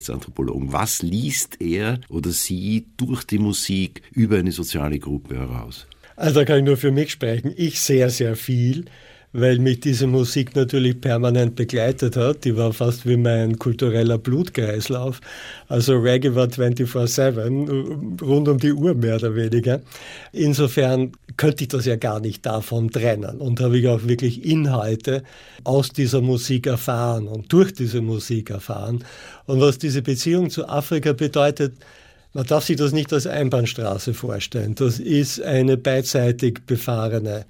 Anthropologen. Was liest er oder sie durch die Musik über eine soziale Gruppe heraus? Also da kann ich nur für mich sprechen. Ich sehr, sehr viel, weil mich diese Musik natürlich permanent begleitet hat. Die war fast wie mein kultureller Blutkreislauf. Also Reggae war 24/7, rund um die Uhr mehr oder weniger. Insofern könnte ich das ja gar nicht davon trennen. Und habe ich auch wirklich Inhalte aus dieser Musik erfahren und durch diese Musik erfahren. Und was diese Beziehung zu Afrika bedeutet, man darf sich das nicht als Einbahnstraße vorstellen. Das ist eine beidseitig befahrene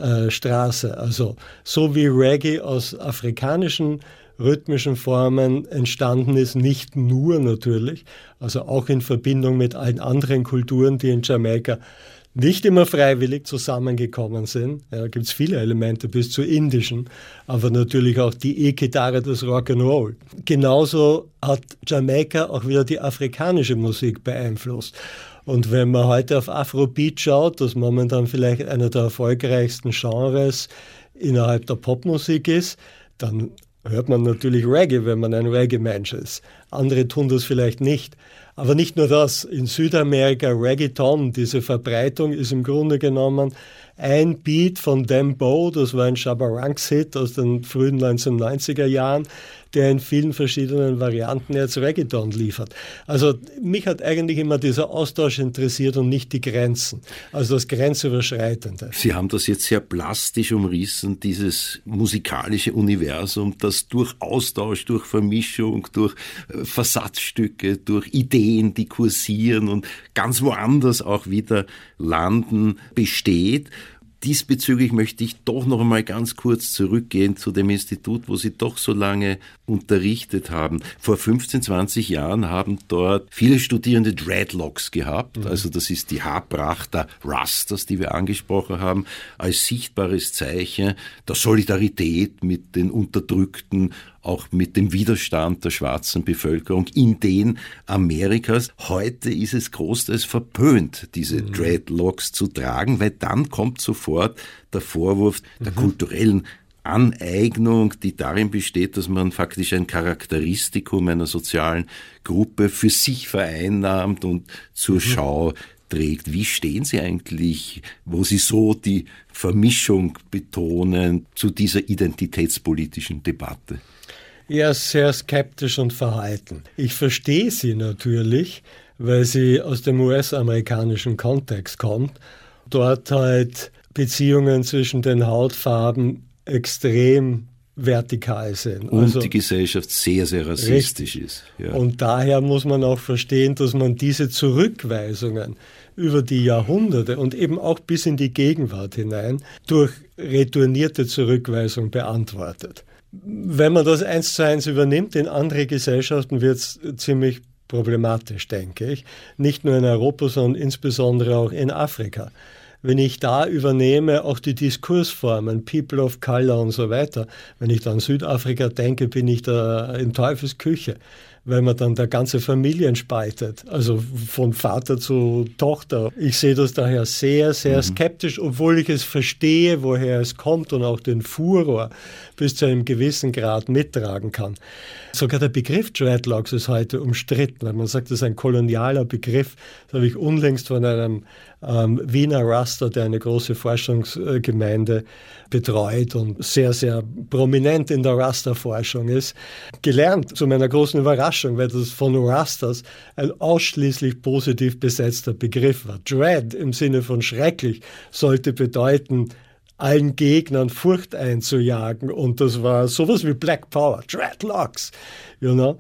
Straße. Also so wie Reggae aus afrikanischen rhythmischen Formen entstanden ist, nicht nur natürlich, also auch in Verbindung mit allen anderen Kulturen, die in Jamaika nicht immer freiwillig zusammengekommen sind. Ja, da gibt es viele Elemente bis zur indischen, aber natürlich auch die E-Gitarre, das Rock'n'Roll. Genauso hat Jamaika auch wieder die afrikanische Musik beeinflusst. Und wenn man heute auf Afrobeat schaut, das momentan vielleicht einer der erfolgreichsten Genres innerhalb der Popmusik ist, dann hört man natürlich Reggae, wenn man ein Reggae-Mensch ist. Andere tun das vielleicht nicht. Aber nicht nur das. In Südamerika Reggaeton, diese Verbreitung ist im Grunde genommen ein Beat von Dembow, das war ein Shabba-Ranks-Hit aus den frühen 1990er Jahren, der in vielen verschiedenen Varianten jetzt Reggaeton liefert. Also mich hat eigentlich immer dieser Austausch interessiert und nicht die Grenzen, also das Grenzüberschreitende. Sie haben das jetzt sehr plastisch umrissen, dieses musikalische Universum, das durch Austausch, durch Vermischung, durch Versatzstücke, durch Ideen, die kursieren und ganz woanders auch wieder landen, besteht. Diesbezüglich möchte ich doch noch einmal ganz kurz zurückgehen zu dem Institut, wo Sie doch so lange unterrichtet haben. Vor 15, 20 Jahren haben dort viele Studierende Dreadlocks gehabt. Also das ist die Haarpracht der Rastas, die wir angesprochen haben, als sichtbares Zeichen der Solidarität mit den Unterdrückten, auch mit dem Widerstand der schwarzen Bevölkerung in den Amerikas. Heute ist es großteils verpönt, diese Dreadlocks zu tragen, weil dann kommt sofort der Vorwurf der kulturellen Aneignung, die darin besteht, dass man faktisch ein Charakteristikum einer sozialen Gruppe für sich vereinnahmt und zur Schau trägt. Wie stehen Sie eigentlich, wo Sie so die Vermischung betonen, zu dieser identitätspolitischen Debatte? Ja, sehr skeptisch und verhalten. Ich verstehe sie natürlich, weil sie aus dem US-amerikanischen Kontext kommt. Dort halt Beziehungen zwischen den Hautfarben extrem vertikal sind. Und also die Gesellschaft sehr, sehr rassistisch ist. Ja. Und daher muss man auch verstehen, dass man diese Zurückweisungen über die Jahrhunderte und eben auch bis in die Gegenwart hinein durch retournierte Zurückweisung beantwortet. Wenn man das 1:1 übernimmt, in andere Gesellschaften wird es ziemlich problematisch, denke ich. Nicht nur in Europa, sondern insbesondere auch in Afrika. Wenn ich da übernehme, auch die Diskursformen, People of Color und so weiter, wenn ich dann an Südafrika denke, bin ich da in Teufels Küche, weil man dann der ganze Familien spaltet, also von Vater zu Tochter. Ich sehe das daher sehr, sehr skeptisch, obwohl ich es verstehe, woher es kommt und auch den Furor bis zu einem gewissen Grad mittragen kann. Sogar der Begriff Dreadlocks ist heute umstritten, weil man sagt, das ist ein kolonialer Begriff. Das habe ich unlängst von einem Wiener Rasta, der eine große Forschungsgemeinde betreut und sehr, sehr prominent in der Rasta-Forschung ist, gelernt, zu meiner großen Überraschung, weil das von Rastas ein ausschließlich positiv besetzter Begriff war. Dread im Sinne von schrecklich sollte bedeuten, allen Gegnern Furcht einzujagen, und das war sowas wie Black Power, Dreadlocks, you know,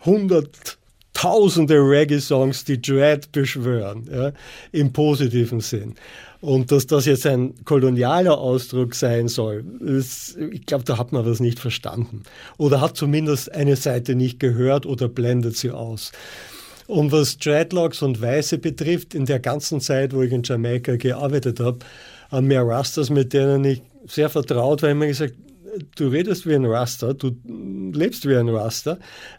Hunderttausende Reggae-Songs, die Dread beschwören, ja, im positiven Sinn. Und dass das jetzt ein kolonialer Ausdruck sein soll, ich glaube, da hat man was nicht verstanden. Oder hat zumindest eine Seite nicht gehört oder blendet sie aus. Und was Dreadlocks und Weiße betrifft, in der ganzen Zeit, wo ich in Jamaika gearbeitet habe, haben mir Rastas, mit denen ich sehr vertraut war, immer gesagt, du redest wie ein Rasta, du lebst wie ein Rasta,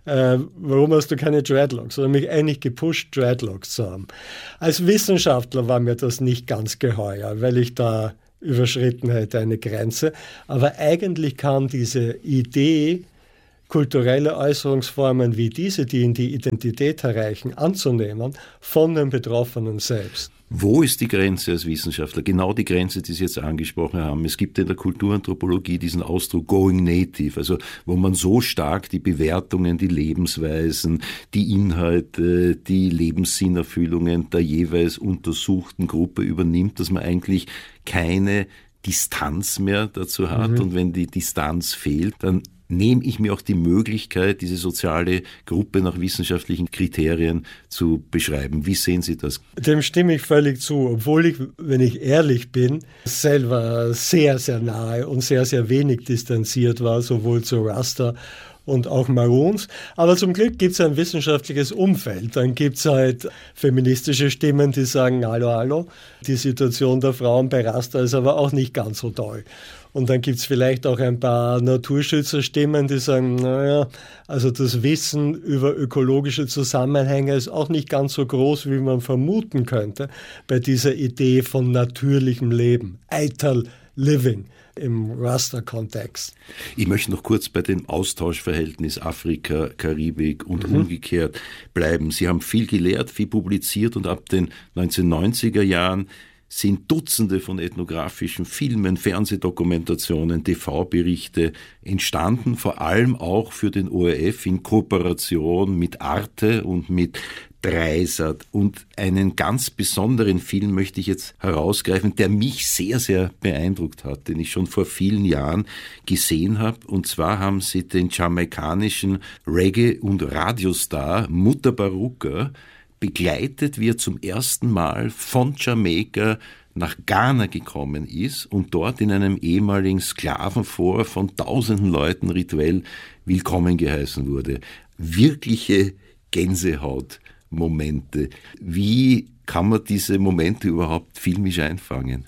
warum hast du keine Dreadlocks? Oder mich eigentlich gepusht, Dreadlocks zu haben. Als Wissenschaftler war mir das nicht ganz geheuer, weil ich da überschritten hätte eine Grenze. Aber eigentlich kam diese Idee kulturelle Äußerungsformen wie diese, die in die Identität erreichen, anzunehmen von den Betroffenen selbst. Wo ist die Grenze als Wissenschaftler? Genau die Grenze, die Sie jetzt angesprochen haben. Es gibt in der Kulturanthropologie diesen Ausdruck Going Native, also wo man so stark die Bewertungen, die Lebensweisen, die Inhalte, die Lebenssinnerfüllungen der jeweils untersuchten Gruppe übernimmt, dass man eigentlich keine Distanz mehr dazu hat. Und wenn die Distanz fehlt, dann nehme ich mir auch die Möglichkeit, diese soziale Gruppe nach wissenschaftlichen Kriterien zu beschreiben. Wie sehen Sie das? Dem stimme ich völlig zu, obwohl ich, wenn ich ehrlich bin, selber sehr, sehr nahe und sehr, sehr wenig distanziert war, sowohl zu Rasta und auch Maroons. Aber zum Glück gibt es ein wissenschaftliches Umfeld. Dann gibt es halt feministische Stimmen, die sagen, hallo, die Situation der Frauen bei Rasta ist aber auch nicht ganz so toll. Und dann gibt es vielleicht auch ein paar Naturschützerstimmen, die sagen, naja, also das Wissen über ökologische Zusammenhänge ist auch nicht ganz so groß, wie man vermuten könnte, bei dieser Idee von natürlichem Leben, eitel living im Rasta-Kontext. Ich möchte noch kurz bei dem Austauschverhältnis Afrika, Karibik und umgekehrt bleiben. Sie haben viel gelehrt, viel publiziert und ab den 1990er Jahren sind Dutzende von ethnografischen Filmen, Fernsehdokumentationen, TV-Berichte entstanden, vor allem auch für den ORF in Kooperation mit Arte und mit Dreisat. Und einen ganz besonderen Film möchte ich jetzt herausgreifen, der mich sehr, sehr beeindruckt hat, den ich schon vor vielen Jahren gesehen habe. Und zwar haben sie den jamaikanischen Reggae- und Radiostar Mutha Baruka begleitet, wie er zum ersten Mal von Jamaika nach Ghana gekommen ist und dort in einem ehemaligen Sklavenfort von tausenden Leuten rituell willkommen geheißen wurde. Wirkliche Gänsehautmomente. Wie kann man diese Momente überhaupt filmisch einfangen?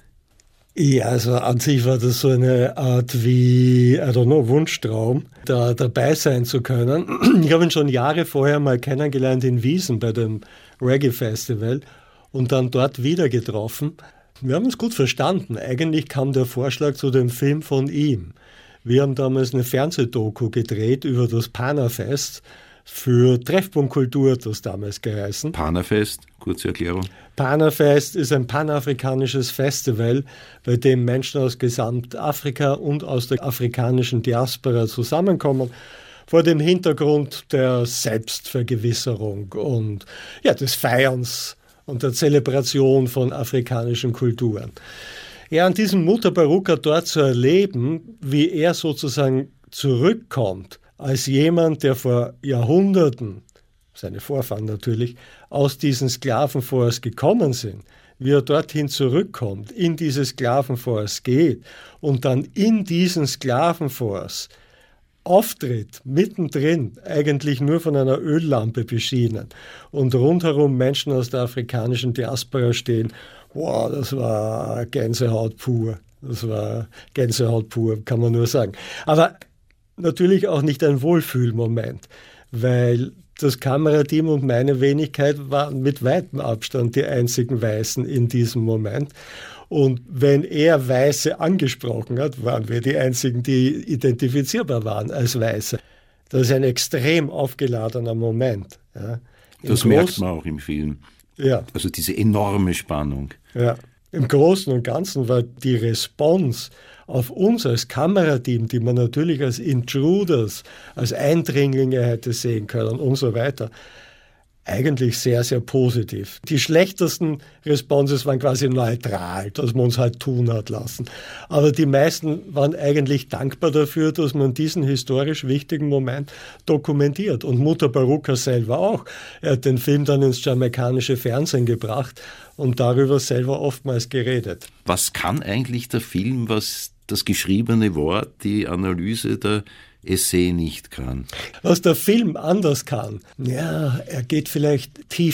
Ja, also an sich war das so eine Art wie, Wunschtraum, da dabei sein zu können. Ich habe ihn schon Jahre vorher mal kennengelernt in Wiesn bei dem Reggae-Festival und dann dort wieder getroffen. Wir haben uns gut verstanden. Eigentlich kam der Vorschlag zu dem Film von ihm. Wir haben damals eine Fernsehdoku gedreht über das Panafest für Treffpunkt Kultur, hat das damals geheißen. Panafest, kurze Erklärung. Panafest ist ein panafrikanisches Festival, bei dem Menschen aus Gesamtafrika und aus der afrikanischen Diaspora zusammenkommen, vor dem Hintergrund der Selbstvergewisserung und des Feierns und der Zelebration von afrikanischen Kulturen. Ja, an diesem Mutha Baruka dort zu erleben, wie er sozusagen zurückkommt, als jemand, der vor Jahrhunderten, seine Vorfahren natürlich, aus diesen Sklavenforts gekommen sind, wie er dorthin zurückkommt, in diese Sklavenforts geht und dann in diesen Sklavenforts auftritt, mittendrin, eigentlich nur von einer Öllampe beschienen und rundherum Menschen aus der afrikanischen Diaspora stehen. Wow, das war Gänsehaut pur. Das war Gänsehaut pur, kann man nur sagen. Aber natürlich auch nicht ein Wohlfühlmoment, weil das Kamerateam und meine Wenigkeit waren mit weitem Abstand die einzigen Weißen in diesem Moment. Und wenn er Weiße angesprochen hat, waren wir die einzigen, die identifizierbar waren als Weiße. Das ist ein extrem aufgeladener Moment. Ja. Das merkt man auch im Film. Ja. Also diese enorme Spannung. Ja. Im Großen und Ganzen war die Response auf uns als Kamerateam, die man natürlich als Intruders, als Eindringlinge hätte sehen können und so weiter, eigentlich sehr, sehr positiv. Die schlechtesten Responses waren quasi neutral, dass man uns halt tun hat lassen. Aber die meisten waren eigentlich dankbar dafür, dass man diesen historisch wichtigen Moment dokumentiert. Und Mutha Baruka selber auch. Er hat den Film dann ins jamaikanische Fernsehen gebracht und darüber selber oftmals geredet. Was kann eigentlich der Film, was das geschriebene Wort, die Analyse der Essay nicht kann? Was der Film anders kann, ja, er geht vielleicht tiefer.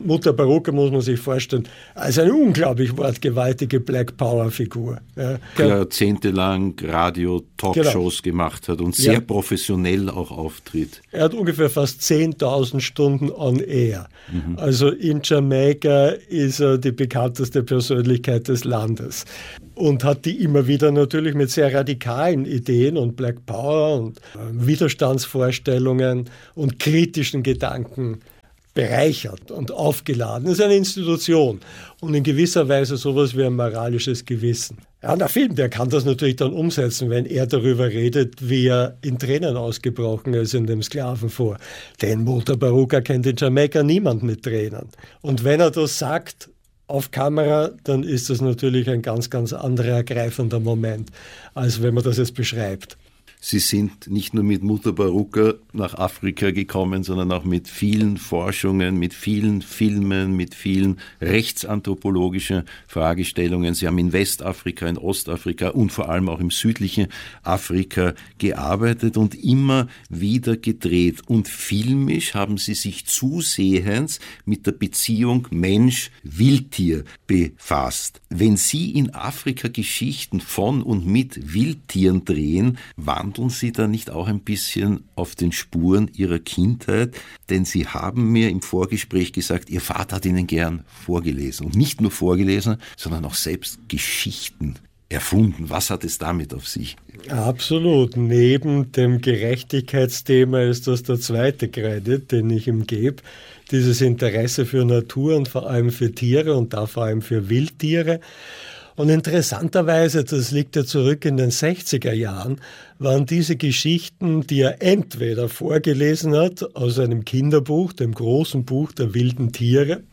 Mutter Baruka muss man sich vorstellen, als eine unglaublich wortgewaltige Black Power-Figur. Ja. Der jahrzehntelang Radio-Talkshows gemacht hat und sehr professionell auch auftritt. Er hat ungefähr fast 10.000 Stunden on air. Also in Jamaika ist er die bekannteste Persönlichkeit des Landes und hat die immer wieder natürlich mit sehr radikalen Ideen und Black Power und Widerstandsvorstellungen und kritischen Gedanken bereichert und aufgeladen. Das ist eine Institution und in gewisser Weise sowas wie ein moralisches Gewissen. Ja, der Film, der kann das natürlich dann umsetzen, wenn er darüber redet, wie er in Tränen ausgebrochen ist in dem Sklavenfort. Denn Mutter Baruka kennt in Jamaika niemand mit Tränen. Und wenn er das sagt auf Kamera, dann ist das natürlich ein ganz, ganz anderer ergreifender Moment, als wenn man das jetzt beschreibt. Sie sind nicht nur mit Mutter Baruka nach Afrika gekommen, sondern auch mit vielen Forschungen, mit vielen Filmen, mit vielen rechtsanthropologischen Fragestellungen. Sie haben in Westafrika, in Ostafrika und vor allem auch im südlichen Afrika gearbeitet und immer wieder gedreht. Und filmisch haben Sie sich zusehends mit der Beziehung Mensch-Wildtier befasst. Wenn Sie in Afrika Geschichten von und mit Wildtieren drehen, wandeln Sie da nicht auch ein bisschen auf den Spuren Ihrer Kindheit? Denn Sie haben mir im Vorgespräch gesagt, Ihr Vater hat Ihnen gern vorgelesen. Und nicht nur vorgelesen, sondern auch selbst Geschichten erfunden. Was hat es damit auf sich? Absolut. Neben dem Gerechtigkeitsthema ist das der zweite Credit, den ich ihm gebe. Dieses Interesse für Natur und vor allem für Tiere und da vor allem für Wildtiere. Und interessanterweise, das liegt ja zurück in den 60er Jahren, waren diese Geschichten, die er entweder vorgelesen hat aus einem Kinderbuch, dem großen Buch der wilden Tiere,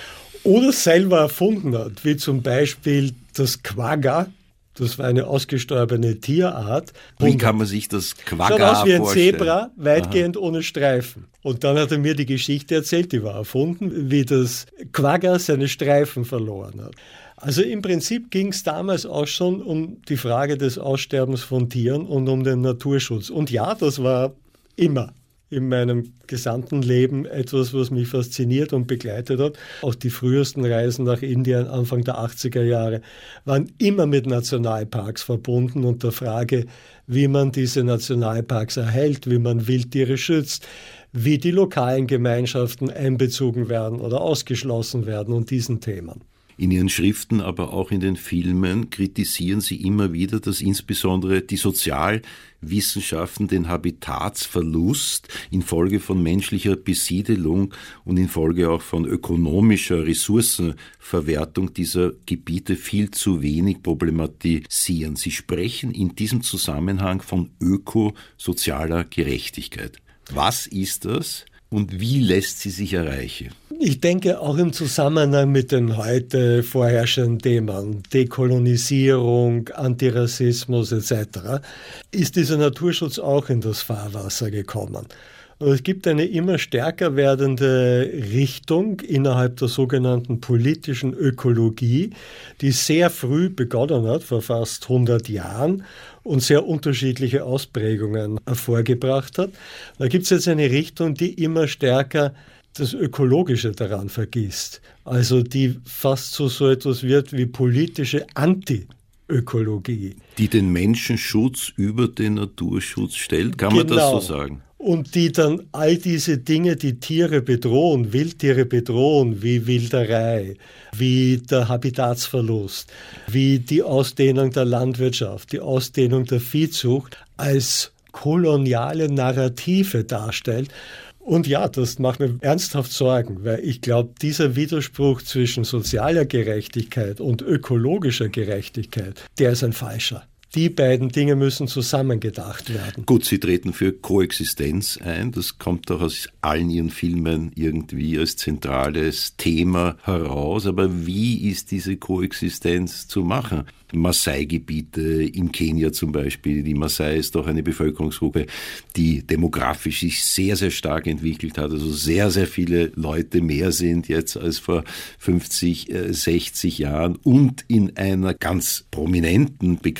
oder selber erfunden hat, wie zum Beispiel das Quagga. Das war eine ausgestorbene Tierart. Wie kann man sich das Quagga vorstellen? Schaut aus wie ein vorstellen? Zebra, weitgehend ohne Streifen. Und dann hat er mir die Geschichte erzählt, die war erfunden, wie das Quagga seine Streifen verloren hat. Also im Prinzip ging es damals auch schon um die Frage des Aussterbens von Tieren und um den Naturschutz. Und ja, das war immer in meinem gesamten Leben etwas, was mich fasziniert und begleitet hat. Auch die frühesten Reisen nach Indien Anfang der 80er Jahre waren immer mit Nationalparks verbunden und der Frage, wie man diese Nationalparks erhält, wie man Wildtiere schützt, wie die lokalen Gemeinschaften einbezogen werden oder ausgeschlossen werden und diesen Themen. In Ihren Schriften, aber auch in den Filmen kritisieren Sie immer wieder, dass insbesondere die Sozialwissenschaften den Habitatsverlust infolge von menschlicher Besiedelung und infolge auch von ökonomischer Ressourcenverwertung dieser Gebiete viel zu wenig problematisieren. Sie sprechen in diesem Zusammenhang von ökosozialer Gerechtigkeit. Was ist das und wie lässt sie sich erreichen? Ich denke auch im Zusammenhang mit den heute vorherrschenden Themen, Dekolonisierung, Antirassismus etc., ist dieser Naturschutz auch in das Fahrwasser gekommen. Und es gibt eine immer stärker werdende Richtung innerhalb der sogenannten politischen Ökologie, die sehr früh begonnen hat, vor fast 100 Jahren, und sehr unterschiedliche Ausprägungen hervorgebracht hat. Da gibt es jetzt eine Richtung, die immer stärker das Ökologische daran vergisst. Also die fast zu so etwas wird wie politische Anti-Ökologie. Die den Menschenschutz über den Naturschutz stellt, kann man das so sagen? Und die dann all diese Dinge, die Tiere bedrohen, Wildtiere bedrohen, wie Wilderei, wie der Habitatsverlust, wie die Ausdehnung der Landwirtschaft, die Ausdehnung der Viehzucht, als koloniale Narrative darstellt. Und ja, das macht mir ernsthaft Sorgen, weil ich glaube, dieser Widerspruch zwischen sozialer Gerechtigkeit und ökologischer Gerechtigkeit, der ist ein falscher. Die beiden Dinge müssen zusammengedacht werden. Gut, Sie treten für Koexistenz ein. Das kommt doch aus allen Ihren Filmen irgendwie als zentrales Thema heraus. Aber wie ist diese Koexistenz zu machen? Maasai-Gebiete in Kenia zum Beispiel. Die Maasai ist doch eine Bevölkerungsgruppe, die demografisch sich sehr, sehr stark entwickelt hat. Also sehr, sehr viele Leute mehr sind jetzt als vor 50, 60 Jahren und in einer ganz prominenten, bekannten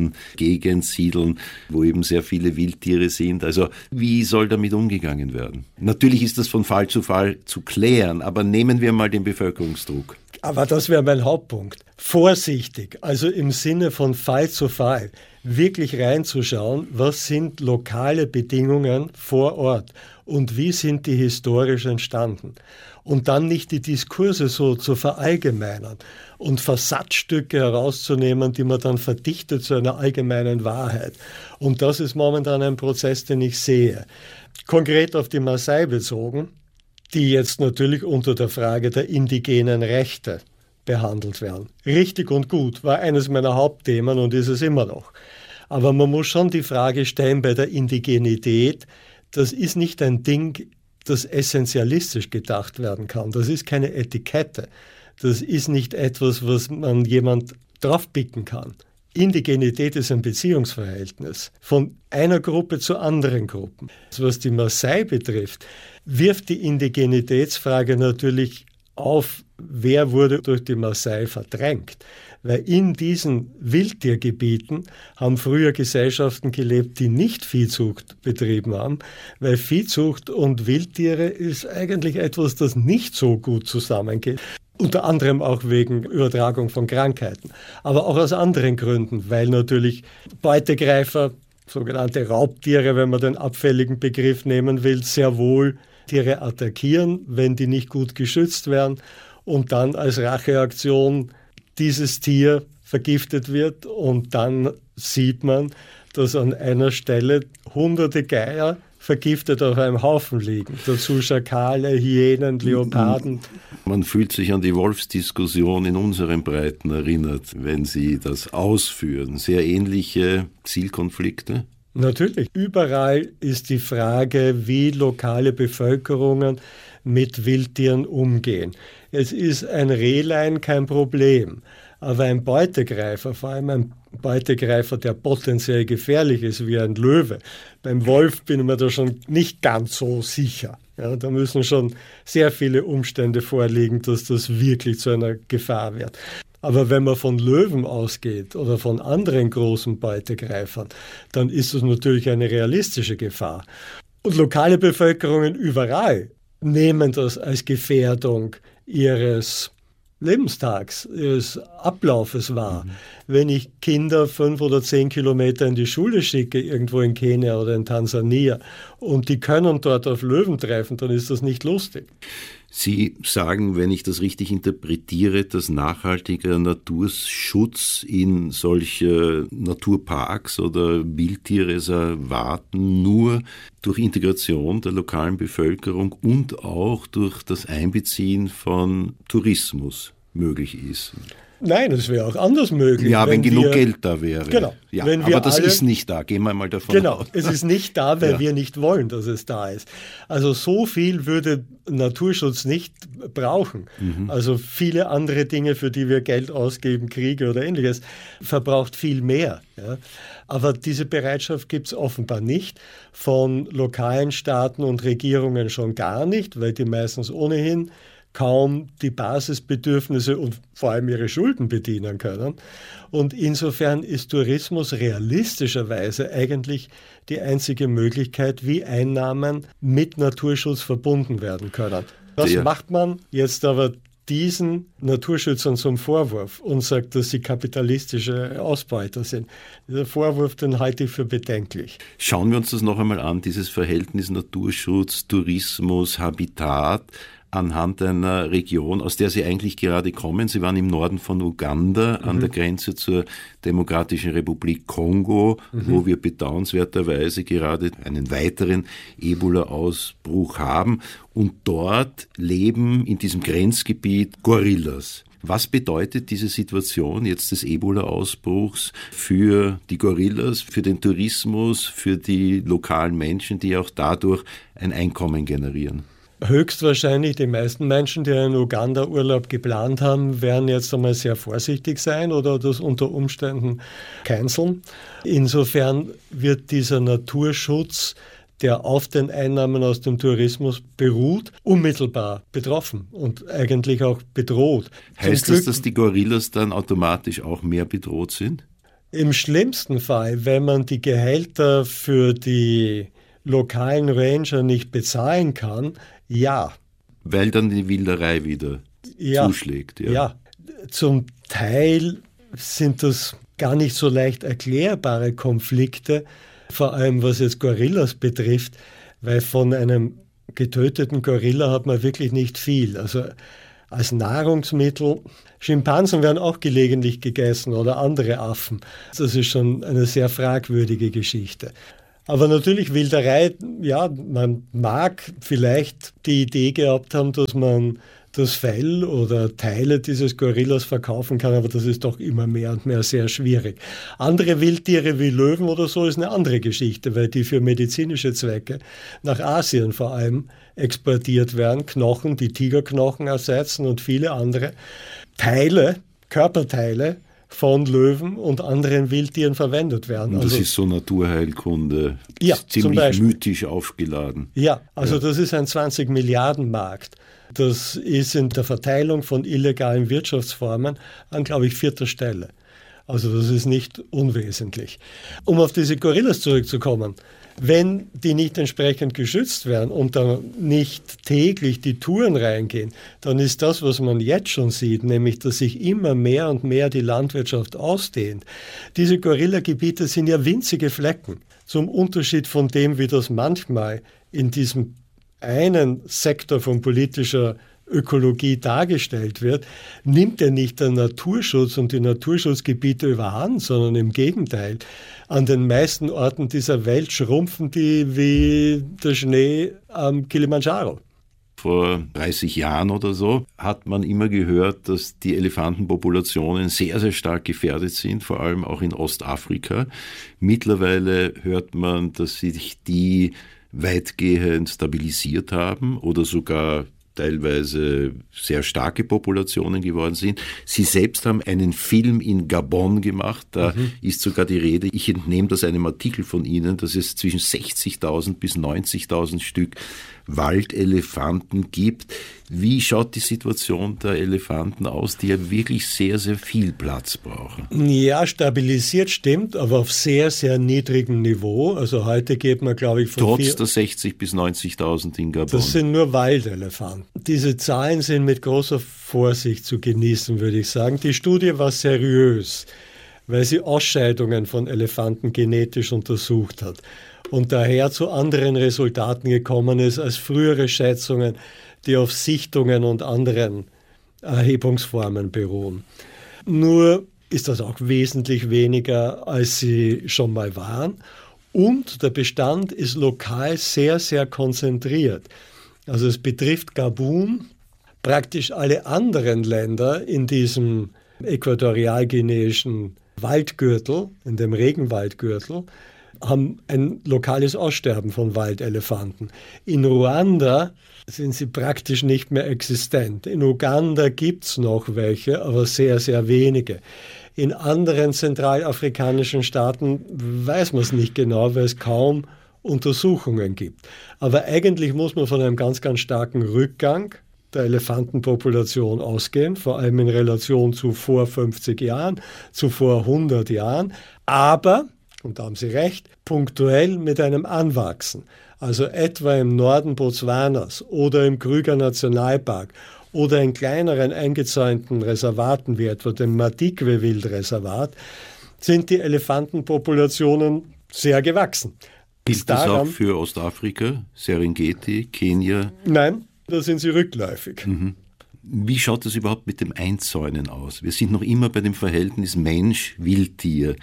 bevölkerten Gegend siedeln, wo eben sehr viele Wildtiere sind. Also wie soll damit umgegangen werden? Natürlich ist das von Fall zu klären, aber nehmen wir mal den Bevölkerungsdruck. Aber das wäre mein Hauptpunkt. Vorsichtig, also im Sinne von Fall zu Fall, wirklich reinzuschauen, was sind lokale Bedingungen vor Ort und wie sind die historisch entstanden. Und dann nicht die Diskurse so zu verallgemeinern und Versatzstücke herauszunehmen, die man dann verdichtet zu einer allgemeinen Wahrheit. Und das ist momentan ein Prozess, den ich sehe. Konkret auf die Maasai bezogen, die jetzt natürlich unter der Frage der indigenen Rechte behandelt werden. Richtig und gut, war eines meiner Hauptthemen und ist es immer noch. Aber man muss schon die Frage stellen bei der Indigenität, das ist nicht ein Ding, das essentialistisch gedacht werden kann. Das ist keine Etikette. Das ist nicht etwas, was man jemand draufpicken kann. Indigenität ist ein Beziehungsverhältnis von einer Gruppe zu anderen Gruppen. Was die Maasai betrifft, wirft die Indigenitätsfrage natürlich auf, wer wurde durch die Maasai verdrängt. Weil in diesen Wildtiergebieten haben früher Gesellschaften gelebt, die nicht Viehzucht betrieben haben, weil Viehzucht und Wildtiere ist eigentlich etwas, das nicht so gut zusammengeht. Unter anderem auch wegen Übertragung von Krankheiten, aber auch aus anderen Gründen, weil natürlich Beutegreifer, sogenannte Raubtiere, wenn man den abfälligen Begriff nehmen will, sehr wohl Tiere attackieren, wenn die nicht gut geschützt werden und dann als Racheaktion dieses Tier vergiftet wird und dann sieht man, dass an einer Stelle hunderte Geier vergiftet auf einem Haufen liegen. Dazu Schakale, Hyänen, Leoparden. Man fühlt sich an die Wolfsdiskussion in unseren Breiten erinnert, wenn Sie das ausführen. Sehr ähnliche Zielkonflikte? Natürlich. Überall ist die Frage, wie lokale Bevölkerungen mit Wildtieren umgehen. Es ist ein Rehlein kein Problem, aber ein Beutegreifer, vor allem ein Beutegreifer, der potenziell gefährlich ist wie ein Löwe. Beim Wolf bin ich mir da schon nicht ganz so sicher. Ja, da müssen schon sehr viele Umstände vorliegen, dass das wirklich zu einer Gefahr wird. Aber wenn man von Löwen ausgeht oder von anderen großen Beutegreifern, dann ist das natürlich eine realistische Gefahr. Und lokale Bevölkerungen überall nehmen das als Gefährdung ihres Lebenstags, ihres Ablaufes wahr. Wenn ich Kinder 5 oder 10 Kilometer in die Schule schicke, irgendwo in Kenia oder in Tansania, und die können dort auf Löwen treffen, dann ist das nicht lustig. Sie sagen, wenn ich das richtig interpretiere, dass nachhaltiger Naturschutz in solche Naturparks oder Wildtierreservaten nur durch Integration der lokalen Bevölkerung und auch durch das Einbeziehen von Tourismus möglich ist. Nein, es wäre auch anders möglich. Ja, wenn genug Geld da wäre. Genau. Ja, aber das ist nicht da, gehen wir mal davon aus. Genau, es ist nicht da, weil wir nicht wollen, dass es da ist. Also so viel würde Naturschutz nicht brauchen. Also viele andere Dinge, für die wir Geld ausgeben, Kriege oder Ähnliches, verbraucht viel mehr. Ja. Aber diese Bereitschaft gibt es offenbar nicht. Von lokalen Staaten und Regierungen schon gar nicht, weil die meistens ohnehin kaum die Basisbedürfnisse und vor allem ihre Schulden bedienen können. Und insofern ist Tourismus realistischerweise eigentlich die einzige Möglichkeit, wie Einnahmen mit Naturschutz verbunden werden können. Was macht man jetzt aber diesen Naturschützern zum Vorwurf und sagt, dass sie kapitalistische Ausbeuter sind? Dieser Vorwurf, den halte ich für bedenklich. Schauen wir uns das noch einmal an, dieses Verhältnis Naturschutz, Tourismus, Habitat, anhand einer Region, aus der Sie eigentlich gerade kommen. Sie waren im Norden von Uganda, an der Grenze zur Demokratischen Republik Kongo, wo wir bedauernswerterweise gerade einen weiteren Ebola-Ausbruch haben. Und dort leben in diesem Grenzgebiet Gorillas. Was bedeutet diese Situation jetzt des Ebola-Ausbruchs für die Gorillas, für den Tourismus, für die lokalen Menschen, die auch dadurch ein Einkommen generieren? Höchstwahrscheinlich die meisten Menschen, die einen Uganda-Urlaub geplant haben, werden jetzt einmal sehr vorsichtig sein oder das unter Umständen canceln. Insofern wird dieser Naturschutz, der auf den Einnahmen aus dem Tourismus beruht, unmittelbar betroffen und eigentlich auch bedroht. Heißt das, dass die Gorillas dann automatisch auch mehr bedroht sind? Im schlimmsten Fall, wenn man die Gehälter für die lokalen Ranger nicht bezahlen kann, ja. Weil dann die Wilderei wieder zuschlägt. Ja, zum Teil sind das gar nicht so leicht erklärbare Konflikte, vor allem was jetzt Gorillas betrifft, weil von einem getöteten Gorilla hat man wirklich nicht viel. Also als Nahrungsmittel, Schimpansen werden auch gelegentlich gegessen oder andere Affen. Das ist schon eine sehr fragwürdige Geschichte. Aber natürlich Wilderei, ja, man mag vielleicht die Idee gehabt haben, dass man das Fell oder Teile dieses Gorillas verkaufen kann, aber das ist doch immer mehr und mehr sehr schwierig. Andere Wildtiere wie Löwen oder so ist eine andere Geschichte, weil die für medizinische Zwecke nach Asien vor allem exportiert werden. Knochen, die Tigerknochen ersetzen und viele andere Teile, Körperteile von Löwen und anderen Wildtieren verwendet werden. Und das ist so Naturheilkunde, ja, ziemlich mythisch aufgeladen. Ja, also das ist ein 20-Milliarden-Markt. Das ist in der Verteilung von illegalen Wirtschaftsformen an, glaube ich, 4. Stelle. Also das ist nicht unwesentlich. Um auf diese Gorillas zurückzukommen, wenn die nicht entsprechend geschützt werden und dann nicht täglich die Touren reingehen, dann ist das, was man jetzt schon sieht, nämlich, dass sich immer mehr und mehr die Landwirtschaft ausdehnt. Diese Gorillagebiete sind ja winzige Flecken, zum Unterschied von dem, wie das manchmal in diesem einen Sektor von politischer Ökologie dargestellt wird, nimmt ja nicht der Naturschutz und die Naturschutzgebiete überhand, sondern im Gegenteil. An den meisten Orten dieser Welt schrumpfen die wie der Schnee am Kilimanjaro. Vor 30 Jahren oder so hat man immer gehört, dass die Elefantenpopulationen sehr, sehr stark gefährdet sind, vor allem auch in Ostafrika. Mittlerweile hört man, dass sich die weitgehend stabilisiert haben oder sogar teilweise sehr starke Populationen geworden sind. Sie selbst haben einen Film in Gabon gemacht, da ist sogar die Rede, ich entnehme das einem Artikel von Ihnen, dass es zwischen 60.000 bis 90.000 Stück Waldelefanten gibt. Wie schaut die Situation der Elefanten aus, die ja wirklich sehr, sehr viel Platz brauchen? Ja, stabilisiert stimmt, aber auf sehr, sehr niedrigem Niveau. Also heute geht man, glaube ich, von trotz der 60.000 bis 90.000 in Gabon. Das sind nur Waldelefanten. Diese Zahlen sind mit großer Vorsicht zu genießen, würde ich sagen. Die Studie war seriös, weil sie Ausscheidungen von Elefanten genetisch untersucht hat und daher zu anderen Resultaten gekommen ist als frühere Schätzungen, die auf Sichtungen und anderen Erhebungsformen beruhen. Nur ist das auch wesentlich weniger, als sie schon mal waren. Und der Bestand ist lokal sehr, sehr konzentriert. Also es betrifft Gabun, praktisch alle anderen Länder in diesem äquatorialguineischen Waldgürtel, in dem Regenwaldgürtel, haben ein lokales Aussterben von Waldelefanten. In Ruanda sind sie praktisch nicht mehr existent. In Uganda gibt es noch welche, aber sehr, sehr wenige. In anderen zentralafrikanischen Staaten weiß man es nicht genau, weil es kaum Untersuchungen gibt. Aber eigentlich muss man von einem ganz, ganz starken Rückgang der Elefantenpopulation ausgehen, vor allem in Relation zu vor 50 Jahren, zu vor 100 Jahren. Aber, und da haben Sie recht, punktuell mit einem Anwachsen. Also etwa im Norden Botswanas oder im Kruger Nationalpark oder in kleineren eingezäunten Reservaten wie etwa dem Madikwe-Wildreservat sind die Elefantenpopulationen sehr gewachsen. Gilt das auch für Ostafrika, Serengeti, Kenia? Nein, da sind sie rückläufig. Wie schaut das überhaupt mit dem Einzäunen aus? Wir sind noch immer bei dem Verhältnis Mensch-Wildtier.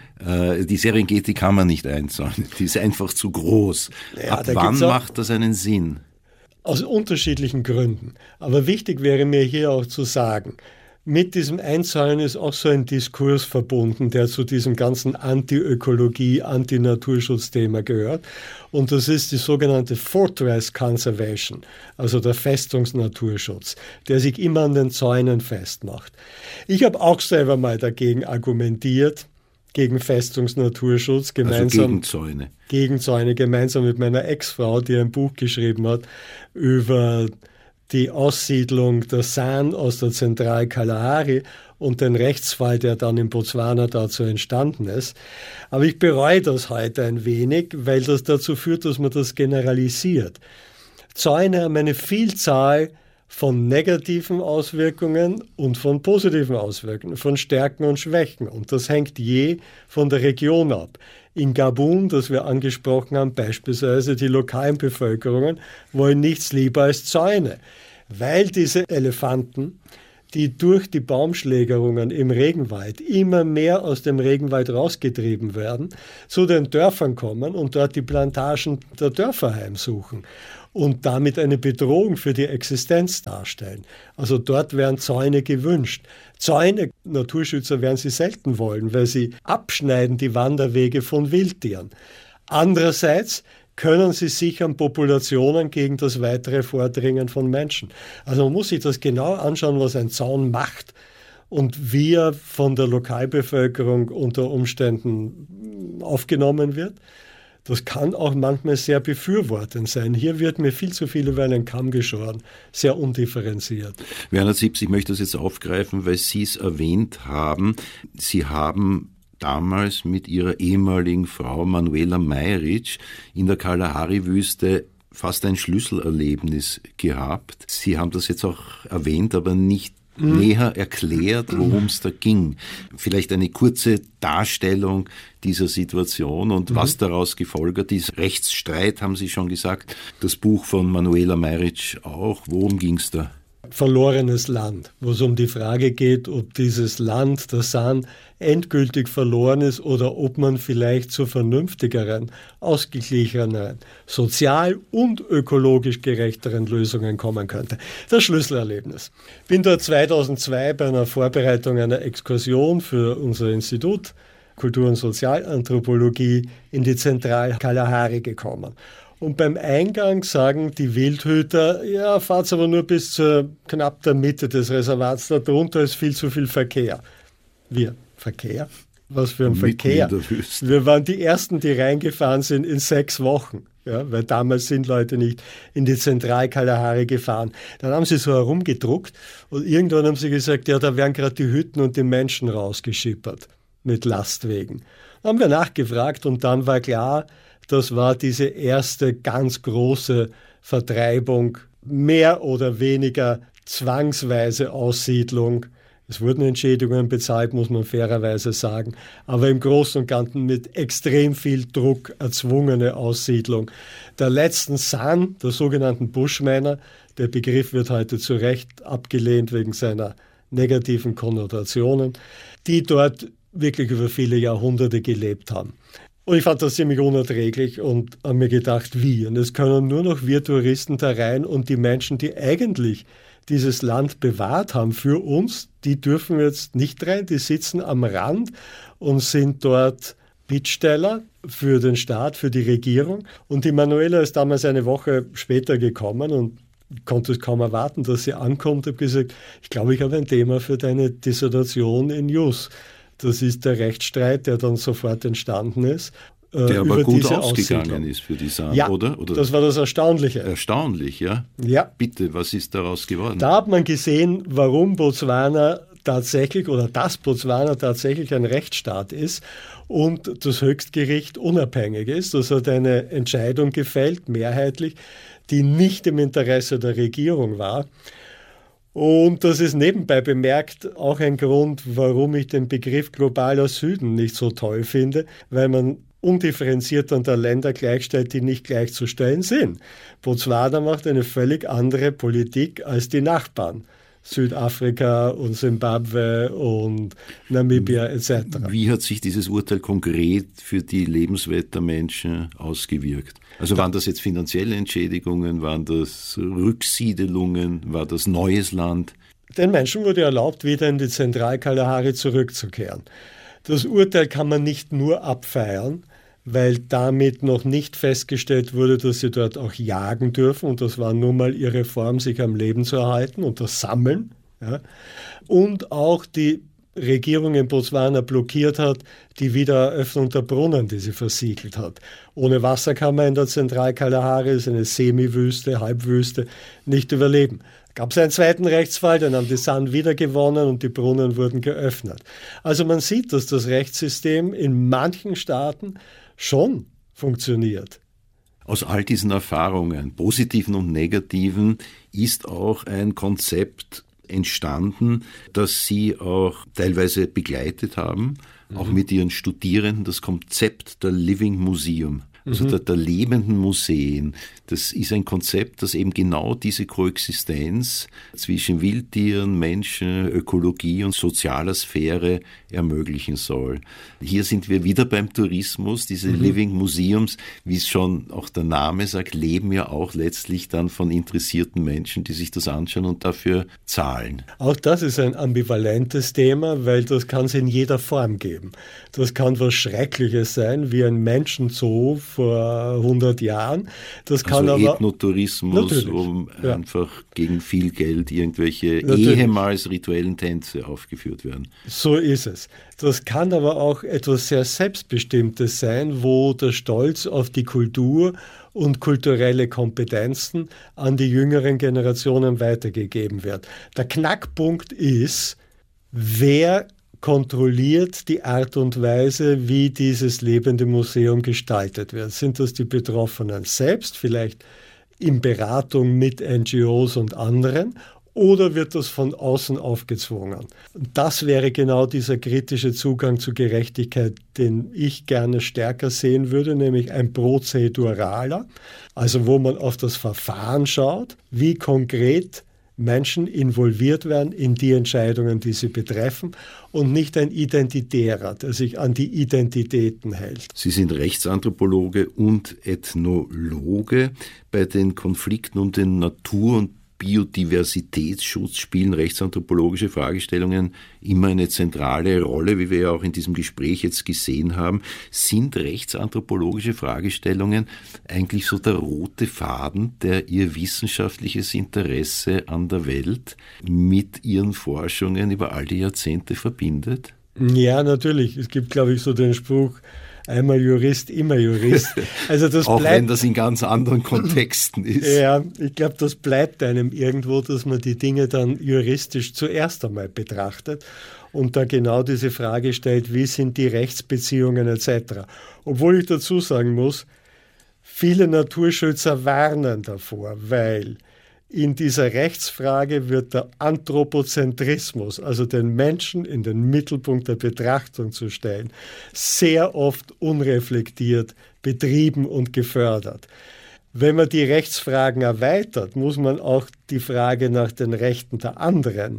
Die Serengeti kann man nicht einzäunen, die ist einfach zu groß. Ja, ab wann macht das einen Sinn? Aus unterschiedlichen Gründen. Aber wichtig wäre mir hier auch zu sagen, mit diesem Einzäunen ist auch so ein Diskurs verbunden, der zu diesem ganzen Anti-Ökologie, Anti-Naturschutzthema gehört. Und das ist die sogenannte Fortress Conservation, also der Festungsnaturschutz, der sich immer an den Zäunen festmacht. Ich habe auch selber mal dagegen argumentiert, gegen Festungsnaturschutz, gemeinsam, also gegen Zäune. Gegen Zäune, gemeinsam mit meiner Ex-Frau, die ein Buch geschrieben hat über die Aussiedlung der San aus der Zentralkalahari und den Rechtsfall, der dann in Botswana dazu entstanden ist. Aber ich bereue das heute ein wenig, weil das dazu führt, dass man das generalisiert. Zäune haben eine Vielzahl von negativen Auswirkungen und von positiven Auswirkungen, von Stärken und Schwächen. Und das hängt je von der Region ab. In Gabun, das wir angesprochen haben, beispielsweise die lokalen Bevölkerungen wollen nichts lieber als Zäune, weil diese Elefanten, die durch die Baumschlägerungen im Regenwald immer mehr aus dem Regenwald rausgetrieben werden, zu den Dörfern kommen und dort die Plantagen der Dörfer heimsuchen und damit eine Bedrohung für die Existenz darstellen. Also dort wären Zäune gewünscht. Zäune, Naturschützer werden sie selten wollen, weil sie abschneiden die Wanderwege von Wildtieren. Andererseits können sie sichern Populationen gegen das weitere Vordringen von Menschen. Also man muss sich das genau anschauen, was ein Zaun macht und wie er von der Lokalbevölkerung unter Umständen aufgenommen wird. Das kann auch manchmal sehr befürwortend sein. Hier wird mir viel zu viel über einen Kamm geschoren, sehr undifferenziert. Werner Zipse, ich möchte das jetzt aufgreifen, weil Sie es erwähnt haben. Sie haben damals mit ihrer ehemaligen Frau Manuela Mayric in der Kalahari-Wüste fast ein Schlüsselerlebnis gehabt. Sie haben das jetzt auch erwähnt, aber nicht näher erklärt, worum es da ging. Vielleicht eine kurze Darstellung dieser Situation und was daraus gefolgert ist. Rechtsstreit, haben Sie schon gesagt. Das Buch von Manuela Mayric auch. Worum ging es da? Verlorenes Land, wo es um die Frage geht, ob dieses Land, der San, endgültig verloren ist oder ob man vielleicht zu vernünftigeren, ausgeglicheneren, sozial und ökologisch gerechteren Lösungen kommen könnte. Das Schlüsselerlebnis. Bin dort 2002 bei einer Vorbereitung einer Exkursion für unser Institut Kultur- und Sozialanthropologie in die Zentralkalahari gekommen. Und beim Eingang sagen die Wildhüter, ja, fahrt aber nur bis zur knapp der Mitte des Reservats, darunter ist viel zu viel Verkehr. Wir, Verkehr? Was für ein Verkehr? Wir waren die Ersten, die reingefahren sind in 6 Wochen. Ja, weil damals sind Leute nicht in die Zentralkalahari gefahren. Dann haben sie so herumgedruckt und irgendwann haben sie gesagt, ja, da werden gerade die Hütten und die Menschen rausgeschippert mit Lastwegen. Dann haben wir nachgefragt und dann war klar, das war diese erste ganz große Vertreibung, mehr oder weniger zwangsweise Aussiedlung. Es wurden Entschädigungen bezahlt, muss man fairerweise sagen, aber im Großen und Ganzen mit extrem viel Druck erzwungene Aussiedlung der letzten San, der sogenannten Bushmänner. Der Begriff wird heute zu Recht abgelehnt wegen seiner negativen Konnotationen, die dort wirklich über viele Jahrhunderte gelebt haben. Und ich fand das ziemlich unerträglich und habe mir gedacht, wie? Und es können nur noch wir Touristen da rein und die Menschen, die eigentlich dieses Land bewahrt haben für uns, die dürfen jetzt nicht rein, die sitzen am Rand und sind dort Bittsteller für den Staat, für die Regierung. Und die Manuela ist damals eine Woche später gekommen und konnte es kaum erwarten, dass sie ankommt. Ich habe gesagt, ich glaube, ich habe ein Thema für deine Dissertation in Jus. Das ist der Rechtsstreit, der dann sofort entstanden ist. Der aber gut ausgegangen ist für die San, ja, oder? Das war das Erstaunliche. Erstaunlich, ja? Ja. Bitte, was ist daraus geworden? Da hat man gesehen, warum Botswana tatsächlich oder dass Botswana tatsächlich ein Rechtsstaat ist und das Höchstgericht unabhängig ist. Das hat eine Entscheidung gefällt, mehrheitlich, die nicht im Interesse der Regierung war. Und das ist nebenbei bemerkt auch ein Grund, warum ich den Begriff globaler Süden nicht so toll finde, weil man undifferenziert unter Länder gleichstellt, die nicht gleichzustellen sind. Botswana macht eine völlig andere Politik als die Nachbarn. Südafrika und Simbabwe und Namibia etc. Wie hat sich dieses Urteil konkret für die Lebenswelt der Menschen ausgewirkt? Also waren das jetzt finanzielle Entschädigungen, waren das Rücksiedelungen, war das neues Land? Den Menschen wurde erlaubt, wieder in die Zentralkalahari zurückzukehren. Das Urteil kann man nicht nur abfeiern, weil damit noch nicht festgestellt wurde, dass sie dort auch jagen dürfen. Und das war nun mal ihre Form, sich am Leben zu erhalten und das Sammeln. Ja. Und auch die Regierung in Botswana blockiert hat, die Wiedereröffnung der Brunnen, die sie versiegelt hat. Ohne Wasser kann man in der Zentralkalahari, ist eine Semiwüste, Halbwüste, nicht überleben. Gab es einen zweiten Rechtsfall, dann haben die San wieder gewonnen und die Brunnen wurden geöffnet. Also man sieht, dass das Rechtssystem in manchen Staaten schon funktioniert. Aus all diesen Erfahrungen, positiven und negativen, ist auch ein Konzept entstanden, das Sie auch teilweise begleitet haben, auch mit Ihren Studierenden, das Konzept der Living Museum. Also der lebenden Museen, das ist ein Konzept, das eben genau diese Koexistenz zwischen Wildtieren, Menschen, Ökologie und sozialer Sphäre ermöglichen soll. Hier sind wir wieder beim Tourismus. Diese Living Museums, wie es schon auch der Name sagt, leben ja auch letztlich dann von interessierten Menschen, die sich das anschauen und dafür zahlen. Auch das ist ein ambivalentes Thema, weil das kann es in jeder Form geben. Das kann was Schreckliches sein, wie ein Menschenzoo vor 100 Jahren. Das kann also aber Ethnotourismus, um einfach gegen viel Geld irgendwelche ehemals rituellen Tänze aufgeführt werden. So ist es. Das kann aber auch etwas sehr Selbstbestimmtes sein, wo der Stolz auf die Kultur und kulturelle Kompetenzen an die jüngeren Generationen weitergegeben wird. Der Knackpunkt ist, wer kontrolliert die Art und Weise, wie dieses lebende Museum gestaltet wird. Sind das die Betroffenen selbst, vielleicht in Beratung mit NGOs und anderen, oder wird das von außen aufgezwungen? Das wäre genau dieser kritische Zugang zu Gerechtigkeit, den ich gerne stärker sehen würde, nämlich ein prozeduraler, also wo man auf das Verfahren schaut, wie konkret Menschen involviert werden in die Entscheidungen, die sie betreffen, und nicht ein Identitärer, der sich an die Identitäten hält. Sie sind Rechtsanthropologe und Ethnologe. Bei den Konflikten um den Natur- und Biodiversitätsschutz spielen rechtsanthropologische Fragestellungen immer eine zentrale Rolle, wie wir ja auch in diesem Gespräch jetzt gesehen haben. Sind rechtsanthropologische Fragestellungen eigentlich so der rote Faden, der Ihr wissenschaftliches Interesse an der Welt mit Ihren Forschungen über all die Jahrzehnte verbindet? Ja, natürlich. Es gibt, glaube ich, so den Spruch, einmal Jurist, immer Jurist. Also das auch wenn das in ganz anderen Kontexten ist. Ja, ich glaube, das bleibt einem irgendwo, dass man die Dinge dann juristisch zuerst einmal betrachtet und da genau diese Frage stellt, wie sind die Rechtsbeziehungen etc. Obwohl ich dazu sagen muss, viele Naturschützer warnen davor, weil in dieser Rechtsfrage wird der Anthropozentrismus, also den Menschen in den Mittelpunkt der Betrachtung zu stellen, sehr oft unreflektiert betrieben und gefördert. Wenn man die Rechtsfragen erweitert, muss man auch die Frage nach den Rechten der anderen